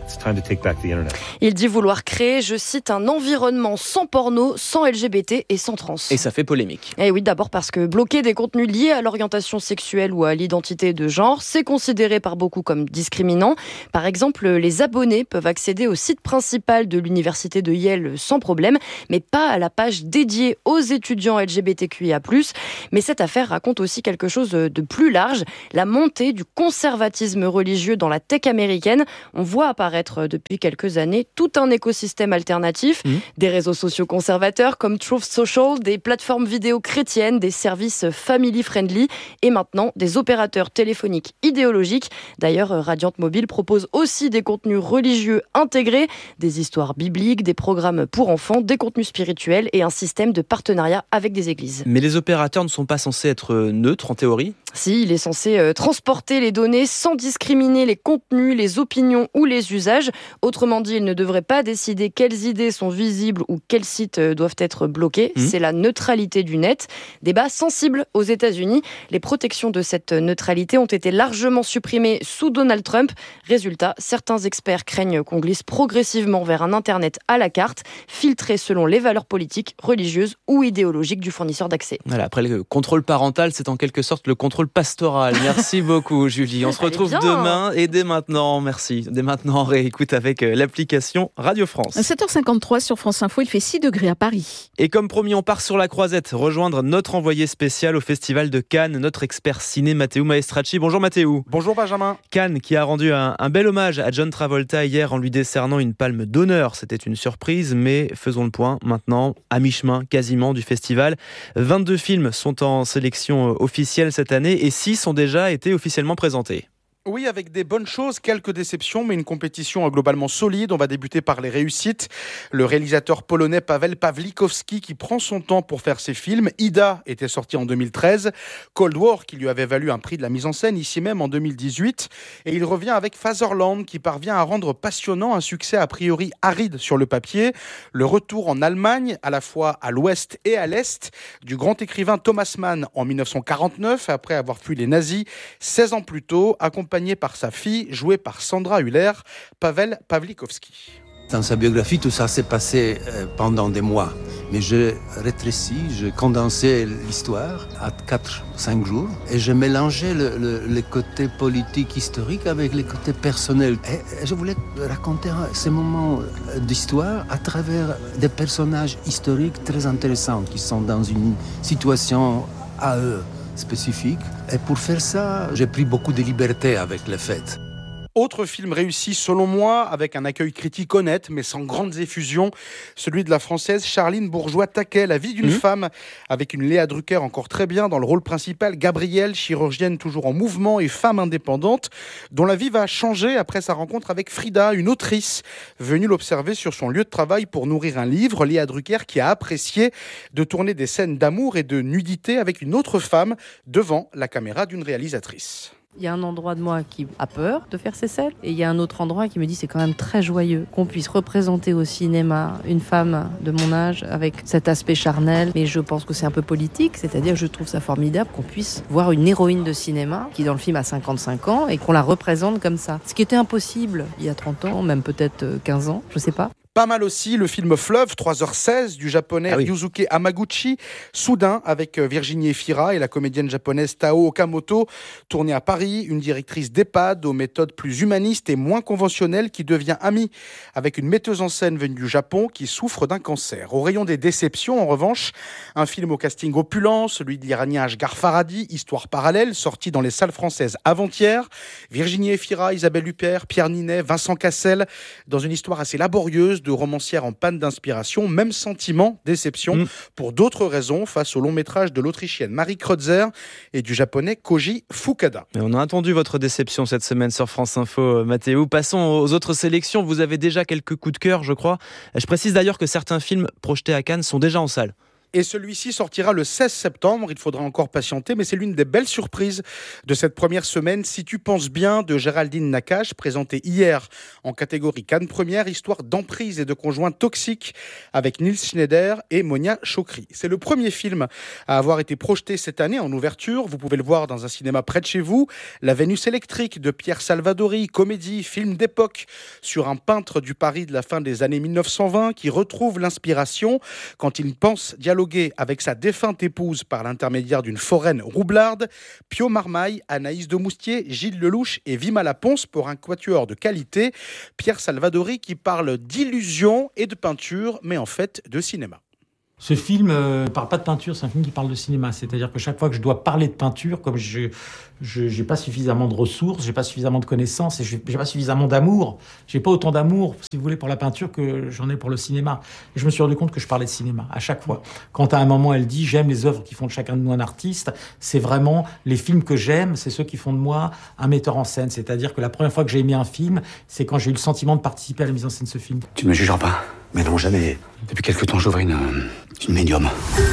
Il dit vouloir créer, je cite, un environnement sans porno, sans LGBT et sans trans. Et ça fait polémique. Et oui, d'abord parce que bloquer des contenus liés à l'orientation sexuelle ou à l'identité de genre, c'est considéré par beaucoup comme discriminant. Par exemple, les abonnés peuvent accéder au site principal de l'université de Yale sans problème, mais pas à la page dédiée aux étudiants LGBTQIA+. Mais cette affaire raconte aussi quelque chose de plus large, la montée du conservatisme religieux dans la tech américaine. On voit apparaître depuis quelques années tout un écosystème alternatif, des réseaux sociaux conservateurs comme Truth Social, des plateformes vidéo chrétiennes, des services family-friendly et maintenant des opérateurs téléphoniques idéologiques. D'ailleurs, Radiant Mobile propose aussi des contenus religieux intégrés, des histoires bibliques, des programmes pour enfants, des contenus spirituels et un système de partenariat avec des églises. Mais les opérateurs ne sont pas censés être neutres en théorie ? Si, il est censé transporter les données sans discriminer les contenus, les opinions ou les usages. Autrement dit, il ne devrait pas décider quelles idées sont visibles ou quels sites doivent être bloqués. C'est la neutralité du net. Débat sensible aux États-Unis. Les protections de cette neutralité ont été largement supprimées sous Donald Trump. Résultat, certains experts craignent qu'on glisse progressivement vers un Internet à la carte, filtré selon les valeurs politiques, religieuses ou idéologiques du fournisseur d'accès. Voilà, après le contrôle parental, c'est en quelque sorte le contrôle pastoral. Merci beaucoup Julie. On se retrouve demain et dès maintenant, merci. Dès maintenant, on réécoute avec l'application Radio France. 7h53 sur France Info, il fait 6 degrés à Paris. Et comme promis, on part sur la croisette, rejoindre notre envoyé spécial au Festival de Cannes, notre expert ciné Matteo Maestracci. Bonjour Matteo. Bonjour Benjamin. Cannes qui a rendu un bel hommage à John Travolta hier en lui décernant une palme d'honneur. C'était une surprise, mais faisons le point maintenant, à mi-chemin quasiment du festival. 22 films sont en sélection officielle cette année et 6 ont déjà été officiellement présentés. Oui, avec des bonnes choses, quelques déceptions, mais une compétition globalement solide. On va débuter par les réussites. Le réalisateur polonais Paweł Pawlikowski qui prend son temps pour faire ses films. Ida était sorti en 2013. Cold War qui lui avait valu un prix de la mise en scène ici même en 2018. Et il revient avec Fatherland qui parvient à rendre passionnant un succès a priori aride sur le papier. Le retour en Allemagne, à la fois à l'ouest et à l'est, du grand écrivain Thomas Mann en 1949, après avoir fui les nazis 16 ans plus tôt, accompagné par sa fille, jouée par Sandra Hüller, Paweł Pawlikowski. Dans sa biographie, tout ça s'est passé pendant des mois. Mais je rétrécis, je condensais l'histoire à 4-5 jours et je mélangeais le côté politique historique avec les côtés personnels. Et je voulais raconter ces moments d'histoire à travers des personnages historiques très intéressants qui sont dans une situation à eux spécifique. Et pour faire ça, j'ai pris beaucoup de liberté avec les fêtes. Autre film réussi selon moi, avec un accueil critique honnête mais sans grandes effusions, celui de la française Charline Bourgeois-Taquet, La vie d'une femme, avec une Léa Drucker encore très bien dans le rôle principal, Gabrielle, chirurgienne toujours en mouvement et femme indépendante, dont la vie va changer après sa rencontre avec Frida, une autrice venue l'observer sur son lieu de travail pour nourrir un livre. Léa Drucker qui a apprécié de tourner des scènes d'amour et de nudité avec une autre femme devant la caméra d'une réalisatrice. Il y a un endroit de moi qui a peur de faire ces scènes et il y a un autre endroit qui me dit c'est quand même très joyeux qu'on puisse représenter au cinéma une femme de mon âge avec cet aspect charnel, mais je pense que c'est un peu politique, c'est-à-dire que je trouve ça formidable qu'on puisse voir une héroïne de cinéma qui dans le film a 55 ans et qu'on la représente comme ça. Ce qui était impossible il y a 30 ans, même peut-être 15 ans, je sais pas. Pas mal aussi le film Fleuve, 3h16 du japonais Ryusuke Hamaguchi, Soudain avec Virginie Efira et la comédienne japonaise Tao Okamoto, tourné à Paris, une directrice d'EHPAD aux méthodes plus humanistes et moins conventionnelles qui devient amie avec une metteuse en scène venue du Japon qui souffre d'un cancer. Au rayon des déceptions, en revanche, un film au casting opulent, celui de l'Iranien Ashghar Farhadi, Histoire parallèle, sorti dans les salles françaises avant-hier. Virginie Efira, Isabelle Huppert, Pierre Ninet, Vincent Cassel, dans une histoire assez laborieuse de romancière en panne d'inspiration. Même sentiment, déception, pour d'autres raisons, face au long métrage de l'Autrichienne Marie Kreutzer et du Japonais Koji Fukada. Mais on a entendu votre déception cette semaine sur France Info, Mathéo. Passons aux autres sélections. Vous avez déjà quelques coups de cœur, je crois. Je précise d'ailleurs que certains films projetés à Cannes sont déjà en salle. Et celui-ci sortira le 16 septembre. Il faudra encore patienter, mais c'est l'une des belles surprises de cette première semaine. Si tu penses bien, de Géraldine Nakache, présentée hier en catégorie Cannes Première, histoire d'emprise et de conjoints toxiques avec Nils Schneider et Monia Chokri. C'est le premier film à avoir été projeté cette année en ouverture. Vous pouvez le voir dans un cinéma près de chez vous. La Vénus électrique de Pierre Salvadori, comédie, film d'époque sur un peintre du Paris de la fin des années 1920 qui retrouve l'inspiration quand il pense dialoguer avec sa défunte épouse par l'intermédiaire d'une foraine roublarde. Pio Marmaille, Anaïs de Moustier, Gilles Lelouch et Vima Laponce pour un quatuor de qualité. Pierre Salvadori qui parle d'illusion et de peinture, mais en fait de cinéma. Ce film ne parle pas de peinture, c'est un film qui parle de cinéma. C'est-à-dire que chaque fois que je dois parler de peinture, comme je n'ai pas suffisamment de ressources, j'ai pas suffisamment de connaissances et j'ai pas suffisamment d'amour. J'ai pas autant d'amour, si vous voulez, pour la peinture que j'en ai pour le cinéma. Et je me suis rendu compte que je parlais de cinéma à chaque fois. Quand à un moment elle dit « j'aime les œuvres qui font de chacun de nous un artiste », c'est vraiment les films que j'aime, c'est ceux qui font de moi un metteur en scène. C'est-à-dire que la première fois que j'ai aimé un film, c'est quand j'ai eu le sentiment de participer à la mise en scène de ce film. Tu ne me jugeras pas. Mais non, jamais. Depuis quelque temps, j'ouvre une médium.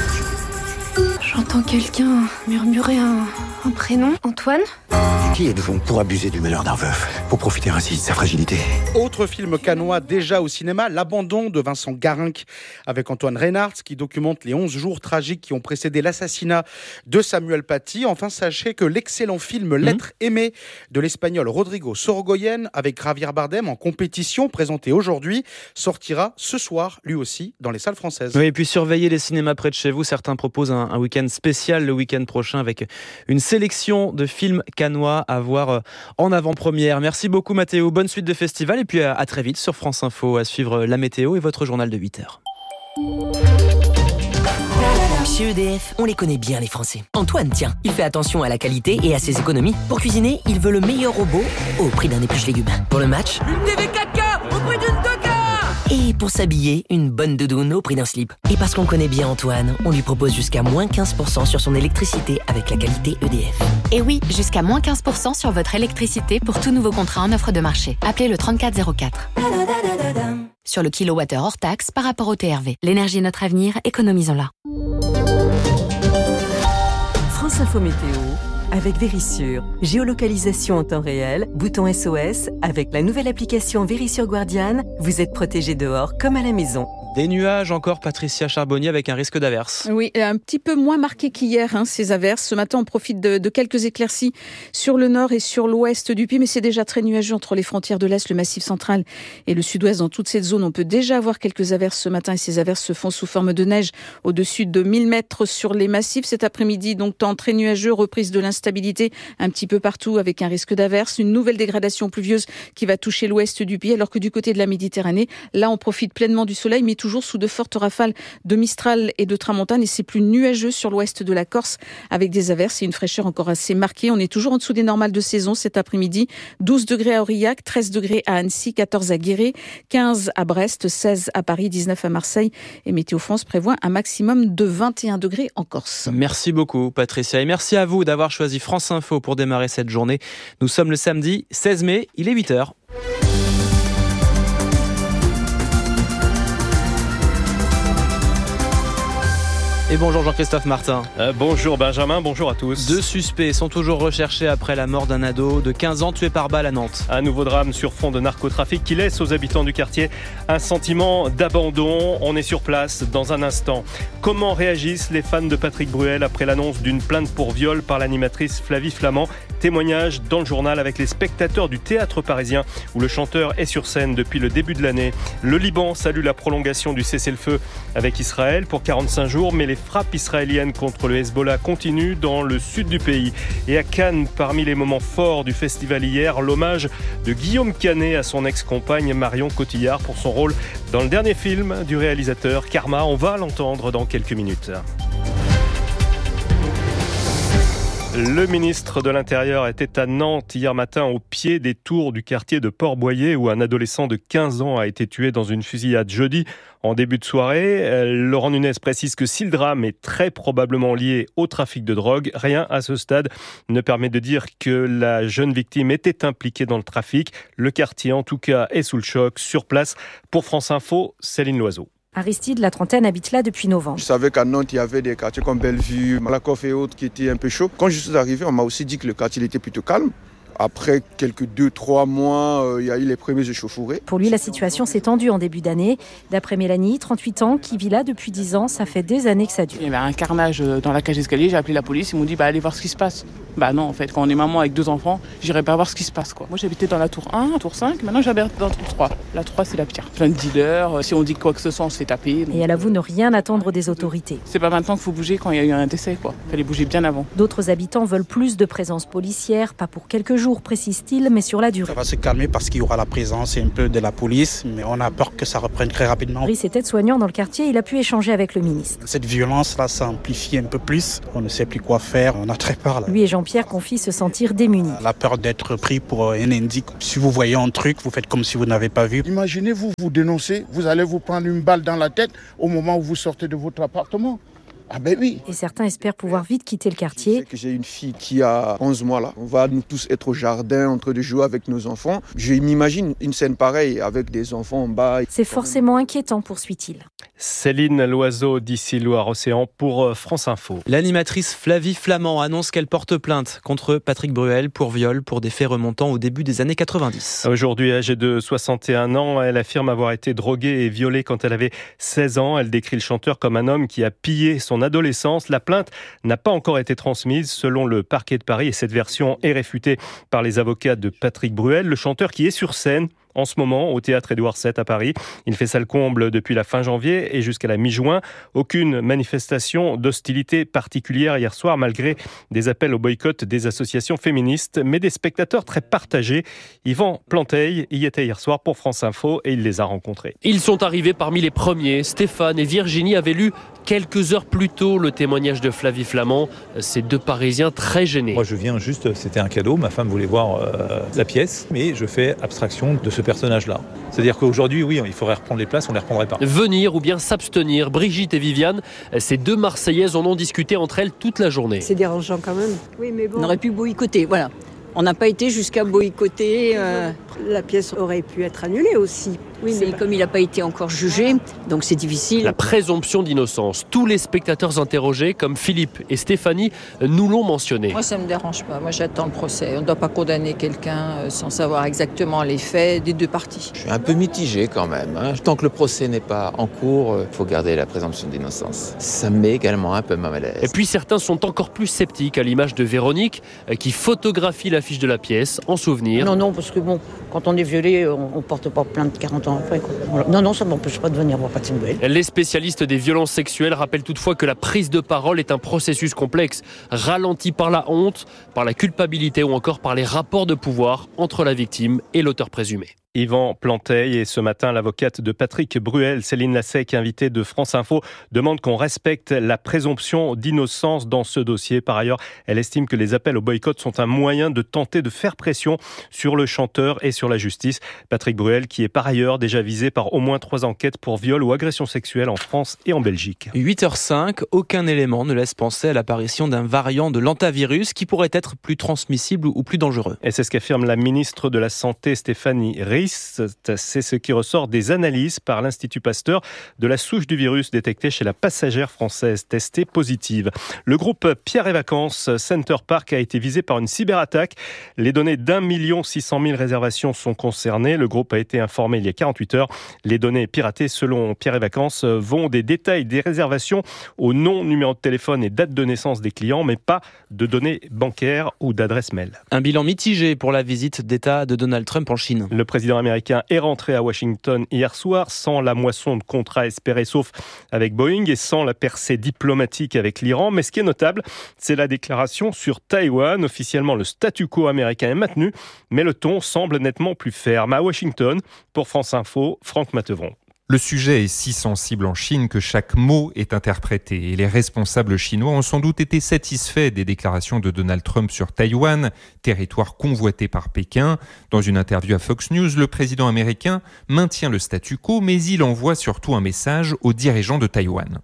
J'entends quelqu'un murmurer un prénom. Antoine ? Qui êtes-vous pour abuser du malheur d'un veuf, pour profiter ainsi de sa fragilité ? Autre film cannois déjà au cinéma, L'Abandon de Vincent Garinck avec Antoine Reynards qui documente les 11 jours tragiques qui ont précédé l'assassinat de Samuel Paty. Enfin, sachez que l'excellent film L'être aimé de l'espagnol Rodrigo Sorogoyen avec Javier Bardem en compétition, présenté aujourd'hui, sortira ce soir, lui aussi, dans les salles françaises. Oui, et puis surveillez les cinémas près de chez vous. Certains proposent un week-end spécial le week-end prochain avec une sélection de films cannois à voir en avant-première. Merci beaucoup Mathéo, bonne suite de festival et puis à très vite sur France Info, à suivre la météo et votre journal de 8h. Chez EDF, on les connaît bien les Français. Antoine, tiens, il fait attention à la qualité et à ses économies. Pour cuisiner, il veut le meilleur robot au prix d'un épluche légumes. Pour le match, une TV 4K au prix d'une 2K. Et pour s'habiller, une bonne doudoune au prix d'un slip. Et parce qu'on connaît bien Antoine, on lui propose jusqu'à moins 15% sur son électricité avec la qualité EDF. Et oui, jusqu'à moins 15% sur votre électricité pour tout nouveau contrat en offre de marché. Appelez le 3404. Sur le kilowattheure hors taxe par rapport au TRV. L'énergie est notre avenir, économisons-la. France Info Météo avec Vérissure. Géolocalisation en temps réel, bouton SOS. Avec la nouvelle application Vérissure Guardian, vous êtes protégé dehors comme à la maison. Des nuages encore, Patricia Charbonnier, avec un risque d'averse. Oui, un petit peu moins marqué qu'hier, ces averses. Ce matin, on profite de quelques éclaircies sur le nord et sur l'ouest du pays, mais c'est déjà très nuageux entre les frontières de l'Est, le Massif central et le sud-ouest. Dans toute cette zone, on peut déjà avoir quelques averses ce matin et ces averses se font sous forme de neige au-dessus de 1000 mètres sur les massifs. Cet après-midi, donc, temps très nuageux, reprise de l'instabilité un petit peu partout avec un risque d'averse. Une nouvelle dégradation pluvieuse qui va toucher l'ouest du pays, alors que du côté de la Méditerranée, là, on profite pleinement du soleil, mais toujours sous de fortes rafales de Mistral et de Tramontane, et c'est plus nuageux sur l'ouest de la Corse avec des averses et une fraîcheur encore assez marquée. On est toujours en dessous des normales de saison cet après-midi. 12 degrés à Aurillac, 13 degrés à Annecy, 14 à Guéret, 15 à Brest, 16 à Paris, 19 à Marseille, et Météo France prévoit un maximum de 21 degrés en Corse. Merci beaucoup Patricia et merci à vous d'avoir choisi France Info pour démarrer cette journée. Nous sommes le samedi 16 mai, il est 8h. Et bonjour Jean-Christophe Martin. Bonjour Benjamin, bonjour à tous. 2 suspects sont toujours recherchés après la mort d'un ado de 15 ans tué par balle à Nantes. Un nouveau drame sur fond de narcotrafic qui laisse aux habitants du quartier un sentiment d'abandon. On est sur place dans un instant. Comment réagissent les fans de Patrick Bruel après l'annonce d'une plainte pour viol par l'animatrice Flavie Flament ? Témoignage dans le journal avec les spectateurs du théâtre parisien où le chanteur est sur scène depuis le début de l'année. Le Liban salue la prolongation du cessez-le-feu avec Israël pour 45 jours, mais les frappes israéliennes contre le Hezbollah continuent dans le sud du pays. Et à Cannes, parmi les moments forts du festival hier, l'hommage de Guillaume Canet à son ex-compagne Marion Cotillard pour son rôle dans le dernier film du réalisateur Karma. On va l'entendre dans quelques minutes. Le ministre de l'Intérieur était à Nantes hier matin au pied des tours du quartier de Port-Boyer où un adolescent de 15 ans a été tué dans une fusillade jeudi en début de soirée. Laurent Nunez précise que si le drame est très probablement lié au trafic de drogue, rien à ce stade ne permet de dire que la jeune victime était impliquée dans le trafic. Le quartier en tout cas est sous le choc. Sur place, pour France Info, Céline Loiseau. Aristide, la trentaine, habite là depuis novembre. Je savais qu'à Nantes, il y avait des quartiers comme Bellevue, Malakoff et autres qui étaient un peu chauds. Quand je suis arrivé, on m'a aussi dit que le quartier était plutôt calme. Après quelques 2-3 mois, il y a eu les premiers échauffourées. Pour lui, la situation s'est tendue en début d'année. D'après Mélanie, 38 ans, qui vit là depuis 10 ans, ça fait des années que ça dure. Il y avait un carnage dans la cage d'escalier, j'ai appelé la police, ils m'ont dit allez voir ce qui se passe. Non, en fait, quand on est maman avec 2 enfants, j'irai pas voir ce qui se passe, quoi. Moi, j'habitais dans la tour 1, tour 5, maintenant j'habite dans la tour 3. La 3, c'est la pire. Plein de dealers, si on dit quoi que ce soit, on se fait taper. Et elle avoue ne rien attendre des autorités. C'est pas maintenant qu'il faut bouger quand il y a eu un décès, quoi. Il fallait bouger bien avant. D'autres habitants veulent plus de présence policière, pas pour quelques jours, précise-t-il, mais sur la durée. Ça va se calmer parce qu'il y aura la présence un peu de la police, mais on a peur que ça reprenne très rapidement. Brice est aide-soignant dans le quartier, il a pu échanger avec le ministre. Cette violence-là s'amplifie un peu plus, on ne sait plus quoi faire, on a très peur. Là. Lui et Jean-Pierre confient se sentir démunis. La peur d'être pris pour un indique. Si vous voyez un truc, vous faites comme si vous n'avez pas vu. Imaginez-vous, vous dénoncez, vous allez vous prendre une balle dans la tête au moment où vous sortez de votre appartement. Ah ben oui. Et certains espèrent pouvoir vite quitter le quartier. Je sais que j'ai une fille qui a 11 mois là. On va nous tous être au jardin en train de jouer avec nos enfants. Je m'imagine une scène pareille avec des enfants en bas. C'est forcément inquiétant, poursuit-il. Céline Loiseau d'ici Loire-Océan pour France Info. L'animatrice Flavie Flamand annonce qu'elle porte plainte contre Patrick Bruel pour viol pour des faits remontant au début des années 90. Aujourd'hui âgée de 61 ans, elle affirme avoir été droguée et violée quand elle avait 16 ans. Elle décrit le chanteur comme un homme qui a pillé son adolescence. La plainte n'a pas encore été transmise selon le parquet de Paris et cette version est réfutée par les avocats de Patrick Bruel, le chanteur qui est sur scène en ce moment au théâtre Édouard VII à Paris. Il fait ça le comble depuis la fin janvier et jusqu'à la mi-juin. Aucune manifestation d'hostilité particulière hier soir malgré des appels au boycott des associations féministes, mais des spectateurs très partagés. Yvan Planteil y était hier soir pour France Info et il les a rencontrés. Ils sont arrivés parmi les premiers. Stéphane et Virginie avaient lu quelques heures plus tôt le témoignage de Flavie Flamand. Ces deux Parisiens très gênés. Moi je viens juste, c'était un cadeau, ma femme voulait voir la pièce, mais je fais abstraction de ce personnage-là. C'est-à-dire qu'aujourd'hui, oui, il faudrait reprendre les places, on ne les reprendrait pas. Venir ou bien s'abstenir, Brigitte et Viviane, ces deux Marseillaises en ont discuté entre elles toute la journée. C'est dérangeant quand même. Oui, mais bon. On aurait pu boycotter, voilà. On n'a pas été jusqu'à boycotter. La pièce aurait pu être annulée aussi. Oui, mais comme il n'a pas été encore jugé, donc c'est difficile. La présomption d'innocence. Tous les spectateurs interrogés, comme Philippe et Stéphanie, nous l'ont mentionné. Moi, ça ne me dérange pas. Moi, j'attends le procès. On ne doit pas condamner quelqu'un sans savoir exactement les faits des deux parties. Je suis un peu mitigé quand même. Tant que le procès n'est pas en cours, il faut garder la présomption d'innocence. Ça me met également un peu mal à l'aise. Et puis certains sont encore plus sceptiques, à l'image de Véronique, qui photographie l'affiche de la pièce en souvenir. Non, parce que bon, quand on est violé, on ne porte pas plainte 40 ans après. Voilà. Non, ça ne m'empêche pas de venir voir Patrick Bruel. Les spécialistes des violences sexuelles rappellent toutefois que la prise de parole est un processus complexe, ralenti par la honte, par la culpabilité ou encore par les rapports de pouvoir entre la victime et l'auteur présumé. Yvan Planteil et ce matin, l'avocate de Patrick Bruel, Céline Lassec, invitée de France Info, demande qu'on respecte la présomption d'innocence dans ce dossier. Par ailleurs, elle estime que les appels au boycott sont un moyen de tenter de faire pression sur le chanteur et sur la justice. Patrick Bruel, qui est par ailleurs déjà visé par au moins 3 enquêtes pour viol ou agression sexuelle en France et en Belgique. 8h05, aucun élément ne laisse penser à l'apparition d'un variant de l'hantavirus qui pourrait être plus transmissible ou plus dangereux. Et c'est ce qu'affirme la ministre de la Santé, Stéphanie Ries. C'est ce qui ressort des analyses par l'Institut Pasteur de la souche du virus détectée chez la passagère française testée positive. Le groupe Pierre et Vacances Center Park a été visé par une cyberattaque. Les données d'1 600 000 réservations sont concernées. Le groupe a été informé il y a 48 heures. Les données piratées, selon Pierre et Vacances, vont des détails des réservations au nom, numéro de téléphone et date de naissance des clients, mais pas de données bancaires ou d'adresse mail. Un bilan mitigé pour la visite d'État de Donald Trump en Chine. Le président américain est rentré à Washington hier soir sans la moisson de contrats espérés, sauf avec Boeing, et sans la percée diplomatique avec l'Iran. Mais ce qui est notable, c'est la déclaration sur Taïwan. Officiellement, le statu quo américain est maintenu, mais le ton semble nettement plus ferme. À Washington, pour France Info, Franck Matevron. Le sujet est si sensible en Chine que chaque mot est interprété et les responsables chinois ont sans doute été satisfaits des déclarations de Donald Trump sur Taïwan, territoire convoité par Pékin. Dans une interview à Fox News, le président américain maintient le statu quo, mais il envoie surtout un message aux dirigeants de Taïwan.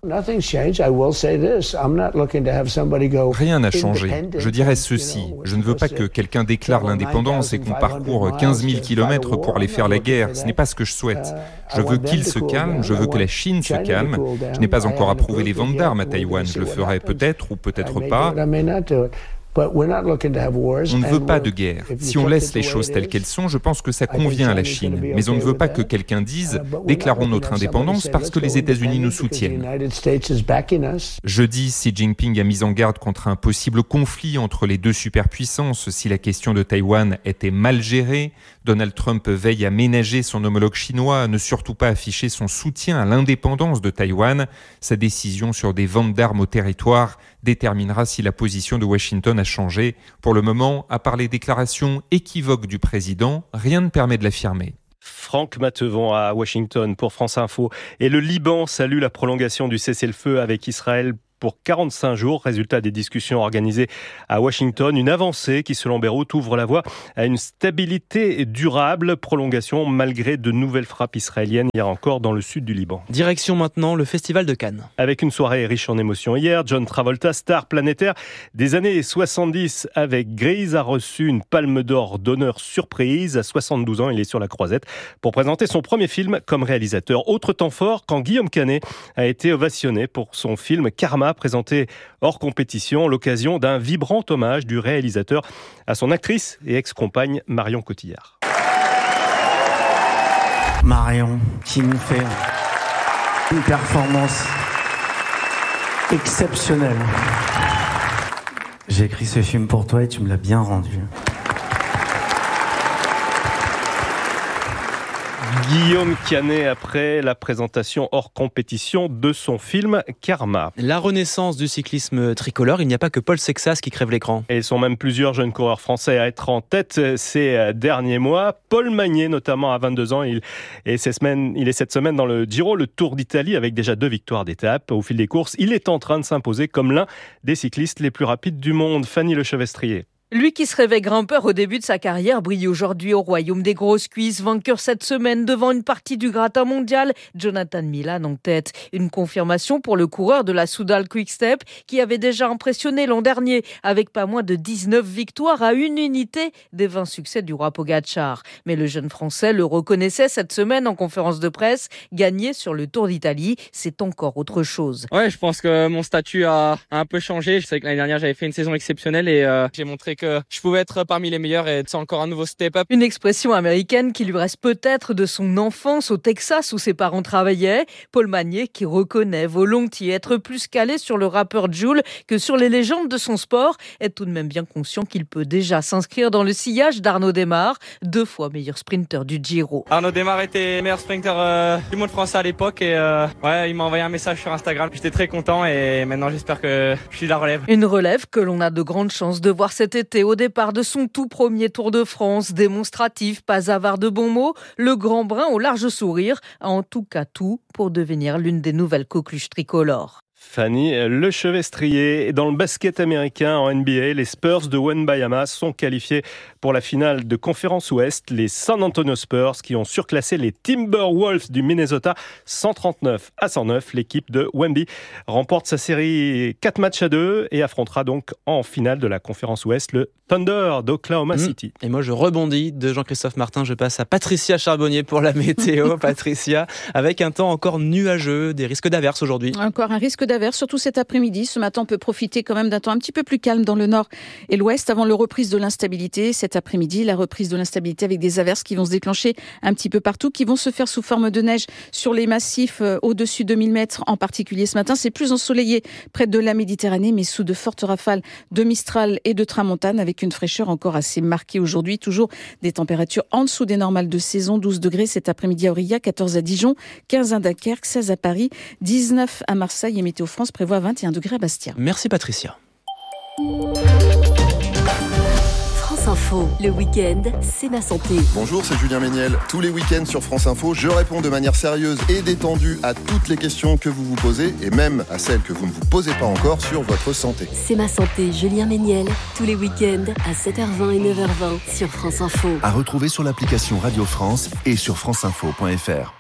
Rien n'a changé. Je dirais ceci. Je ne veux pas que quelqu'un déclare l'indépendance et qu'on parcourt 15 000 kilomètres pour aller faire la guerre. Ce n'est pas ce que je souhaite. Je veux qu'ils se calment, je veux que la Chine se calme. Je n'ai pas encore approuvé les ventes d'armes à Taïwan. Je le ferai peut-être ou peut-être pas. On ne veut pas de guerre. Si on laisse les choses telles qu'elles sont, je pense que ça convient à la Chine. Mais on ne veut pas que quelqu'un dise « déclarons notre indépendance parce que les États-Unis nous soutiennent ». Jeudi, Xi Jinping a mis en garde contre un possible conflit entre les deux superpuissances si la question de Taïwan était mal gérée. Donald Trump veille à ménager son homologue chinois, à ne surtout pas afficher son soutien à l'indépendance de Taïwan. Sa décision sur des ventes d'armes au territoire déterminera si la position de Washington a changé. Pour le moment, à part les déclarations équivoques du président, rien ne permet de l'affirmer. Franck Matevon à Washington pour France Info. Et le Liban salue la prolongation du cessez-le-feu avec Israël pour 45 jours. Résultat des discussions organisées à Washington. Une avancée qui, selon Beyrouth, ouvre la voie à une stabilité durable. Prolongation malgré de nouvelles frappes israéliennes hier encore dans le sud du Liban. Direction maintenant le Festival de Cannes. Avec une soirée riche en émotions hier, John Travolta, star planétaire des années 70 avec Grease, a reçu une palme d'or d'honneur surprise. À 72 ans, il est sur la croisette pour présenter son premier film comme réalisateur. Autre temps fort quand Guillaume Canet a été ovationné pour son film Karma, présenté hors compétition, l'occasion d'un vibrant hommage du réalisateur à son actrice et ex-compagne Marion Cotillard. Marion, qui nous fait une performance exceptionnelle. J'ai écrit ce film pour toi et tu me l'as bien rendu. Guillaume Canet après la présentation hors compétition de son film Karma. La renaissance du cyclisme tricolore, il n'y a pas que Paul Sexas qui crève l'écran. Et ils sont même plusieurs jeunes coureurs français à être en tête ces derniers mois. Paul Magnier notamment à 22 ans, il est cette semaine dans le Giro, le Tour d'Italie avec déjà 2 victoires d'étape. Au fil des courses, il est en train de s'imposer comme l'un des cyclistes les plus rapides du monde. Fanny Lechevestrier. Lui qui se rêvait grimpeur au début de sa carrière brille aujourd'hui au royaume des grosses cuisses, vainqueur cette semaine devant une partie du gratin mondial, Jonathan Milan en tête. Une confirmation pour le coureur de la Soudal Quick-Step qui avait déjà impressionné l'an dernier avec pas moins de 19 victoires à une unité des 20 succès du roi Pogacar. Mais le jeune Français le reconnaissait cette semaine en conférence de presse, gagner sur le Tour d'Italie, c'est encore autre chose. Ouais, je pense que mon statut a un peu changé. Je sais que l'année dernière j'avais fait une saison exceptionnelle et j'ai montré que je pouvais être parmi les meilleurs et c'est encore un nouveau step-up. Une expression américaine qui lui reste peut-être de son enfance au Texas où ses parents travaillaient. Paul Magnier qui reconnaît volontiers être plus calé sur le rappeur Jul que sur les légendes de son sport est tout de même bien conscient qu'il peut déjà s'inscrire dans le sillage d'Arnaud Démare, 2 fois meilleur sprinter du Giro. Arnaud Démare était meilleur sprinter du monde français à l'époque et il m'a envoyé un message sur Instagram. J'étais très content et maintenant j'espère que je suis la relève. Une relève que l'on a de grandes chances de voir cet été au départ de son tout premier Tour de France, démonstratif, pas avare de bons mots, le grand brun au large sourire a en tout cas tout pour devenir l'une des nouvelles coqueluches tricolores. Fanny Lechevestrier. Dans le basket américain en NBA, les Spurs de Wembanyama sont qualifiés pour la finale de Conférence Ouest. Les San Antonio Spurs qui ont surclassé les Timberwolves du Minnesota 139-109. L'équipe de Wemby remporte sa série 4-2 et affrontera donc en finale de la Conférence Ouest le Thunder d'Oklahoma City. Et moi je rebondis de Jean-Christophe Martin, je passe à Patricia Charbonnier pour la météo. Patricia, avec un temps encore nuageux, des risques d'averses aujourd'hui. Encore un risque d'averse, surtout cet après-midi. Ce matin, on peut profiter quand même d'un temps un petit peu plus calme dans le nord et l'ouest avant la reprise de l'instabilité. Cet après-midi, la reprise de l'instabilité avec des averses qui vont se déclencher un petit peu partout, qui vont se faire sous forme de neige sur les massifs au-dessus de 1000 mètres en particulier ce matin. C'est plus ensoleillé près de la Méditerranée, mais sous de fortes rafales de Mistral et de Tramontane avec une fraîcheur encore assez marquée aujourd'hui. Toujours des températures en dessous des normales de saison. 12 degrés cet après-midi à Aurillac, 14 à Dijon, 15 à Dunkerque, 16 à Paris, 19 à Marseille et Météo France prévoit 21 degrés à Bastia. Merci Patricia. France Info, le week-end, c'est ma santé. Bonjour, c'est Julien Méniel. Tous les week-ends sur France Info, je réponds de manière sérieuse et détendue à toutes les questions que vous vous posez et même à celles que vous ne vous posez pas encore sur votre santé. C'est ma santé, Julien Méniel, tous les week-ends à 7h20 et 9h20 sur France Info. À retrouver sur l'application Radio France et sur franceinfo.fr.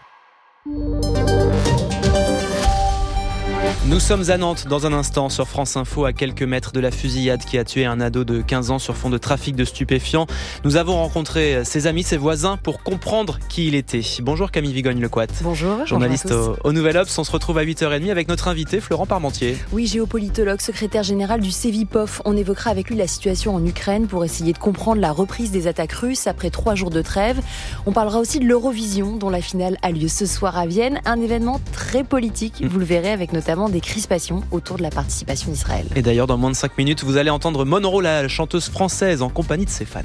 Nous sommes à Nantes dans un instant sur France Info, à quelques mètres de la fusillade qui a tué un ado de 15 ans sur fond de trafic de stupéfiants. Nous avons rencontré ses amis, ses voisins pour comprendre qui il était. Bonjour Camille Vigogne-Lecoat. Bonjour. Journaliste au Nouvel Obs. On se retrouve à 8h30 avec notre invité Florent Parmentier. Oui, géopolitologue, secrétaire général du Cevipof. On évoquera avec lui la situation en Ukraine pour essayer de comprendre la reprise des attaques russes après 3 jours de trêve. On parlera aussi de l'Eurovision dont la finale a lieu ce soir à Vienne. Un événement très politique, vous le verrez, avec notamment des crispations autour de la participation d'Israël. Et d'ailleurs, dans moins de 5 minutes, vous allez entendre Monroe, la chanteuse française, en compagnie de ses fans.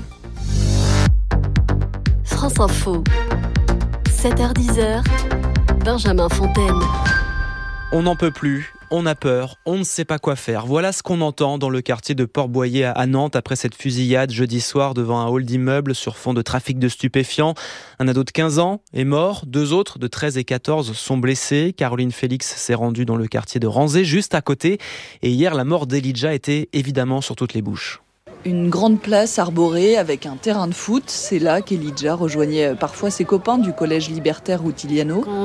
France Info, 7h-10h, Benjamin Fontaine. On n'en peut plus. On a peur, on ne sait pas quoi faire. Voilà ce qu'on entend dans le quartier de Port-Boyer à Nantes après cette fusillade jeudi soir devant un hall d'immeuble sur fond de trafic de stupéfiants. Un ado de 15 ans est mort, 2 autres de 13 et 14 sont blessés. Caroline Félix s'est rendue dans le quartier de Ranzé, juste à côté. Et hier, la mort d'Elijah était évidemment sur toutes les bouches. Une grande place arborée avec un terrain de foot. C'est là qu'Elijah rejoignait parfois ses copains du collège libertaire Routiliano.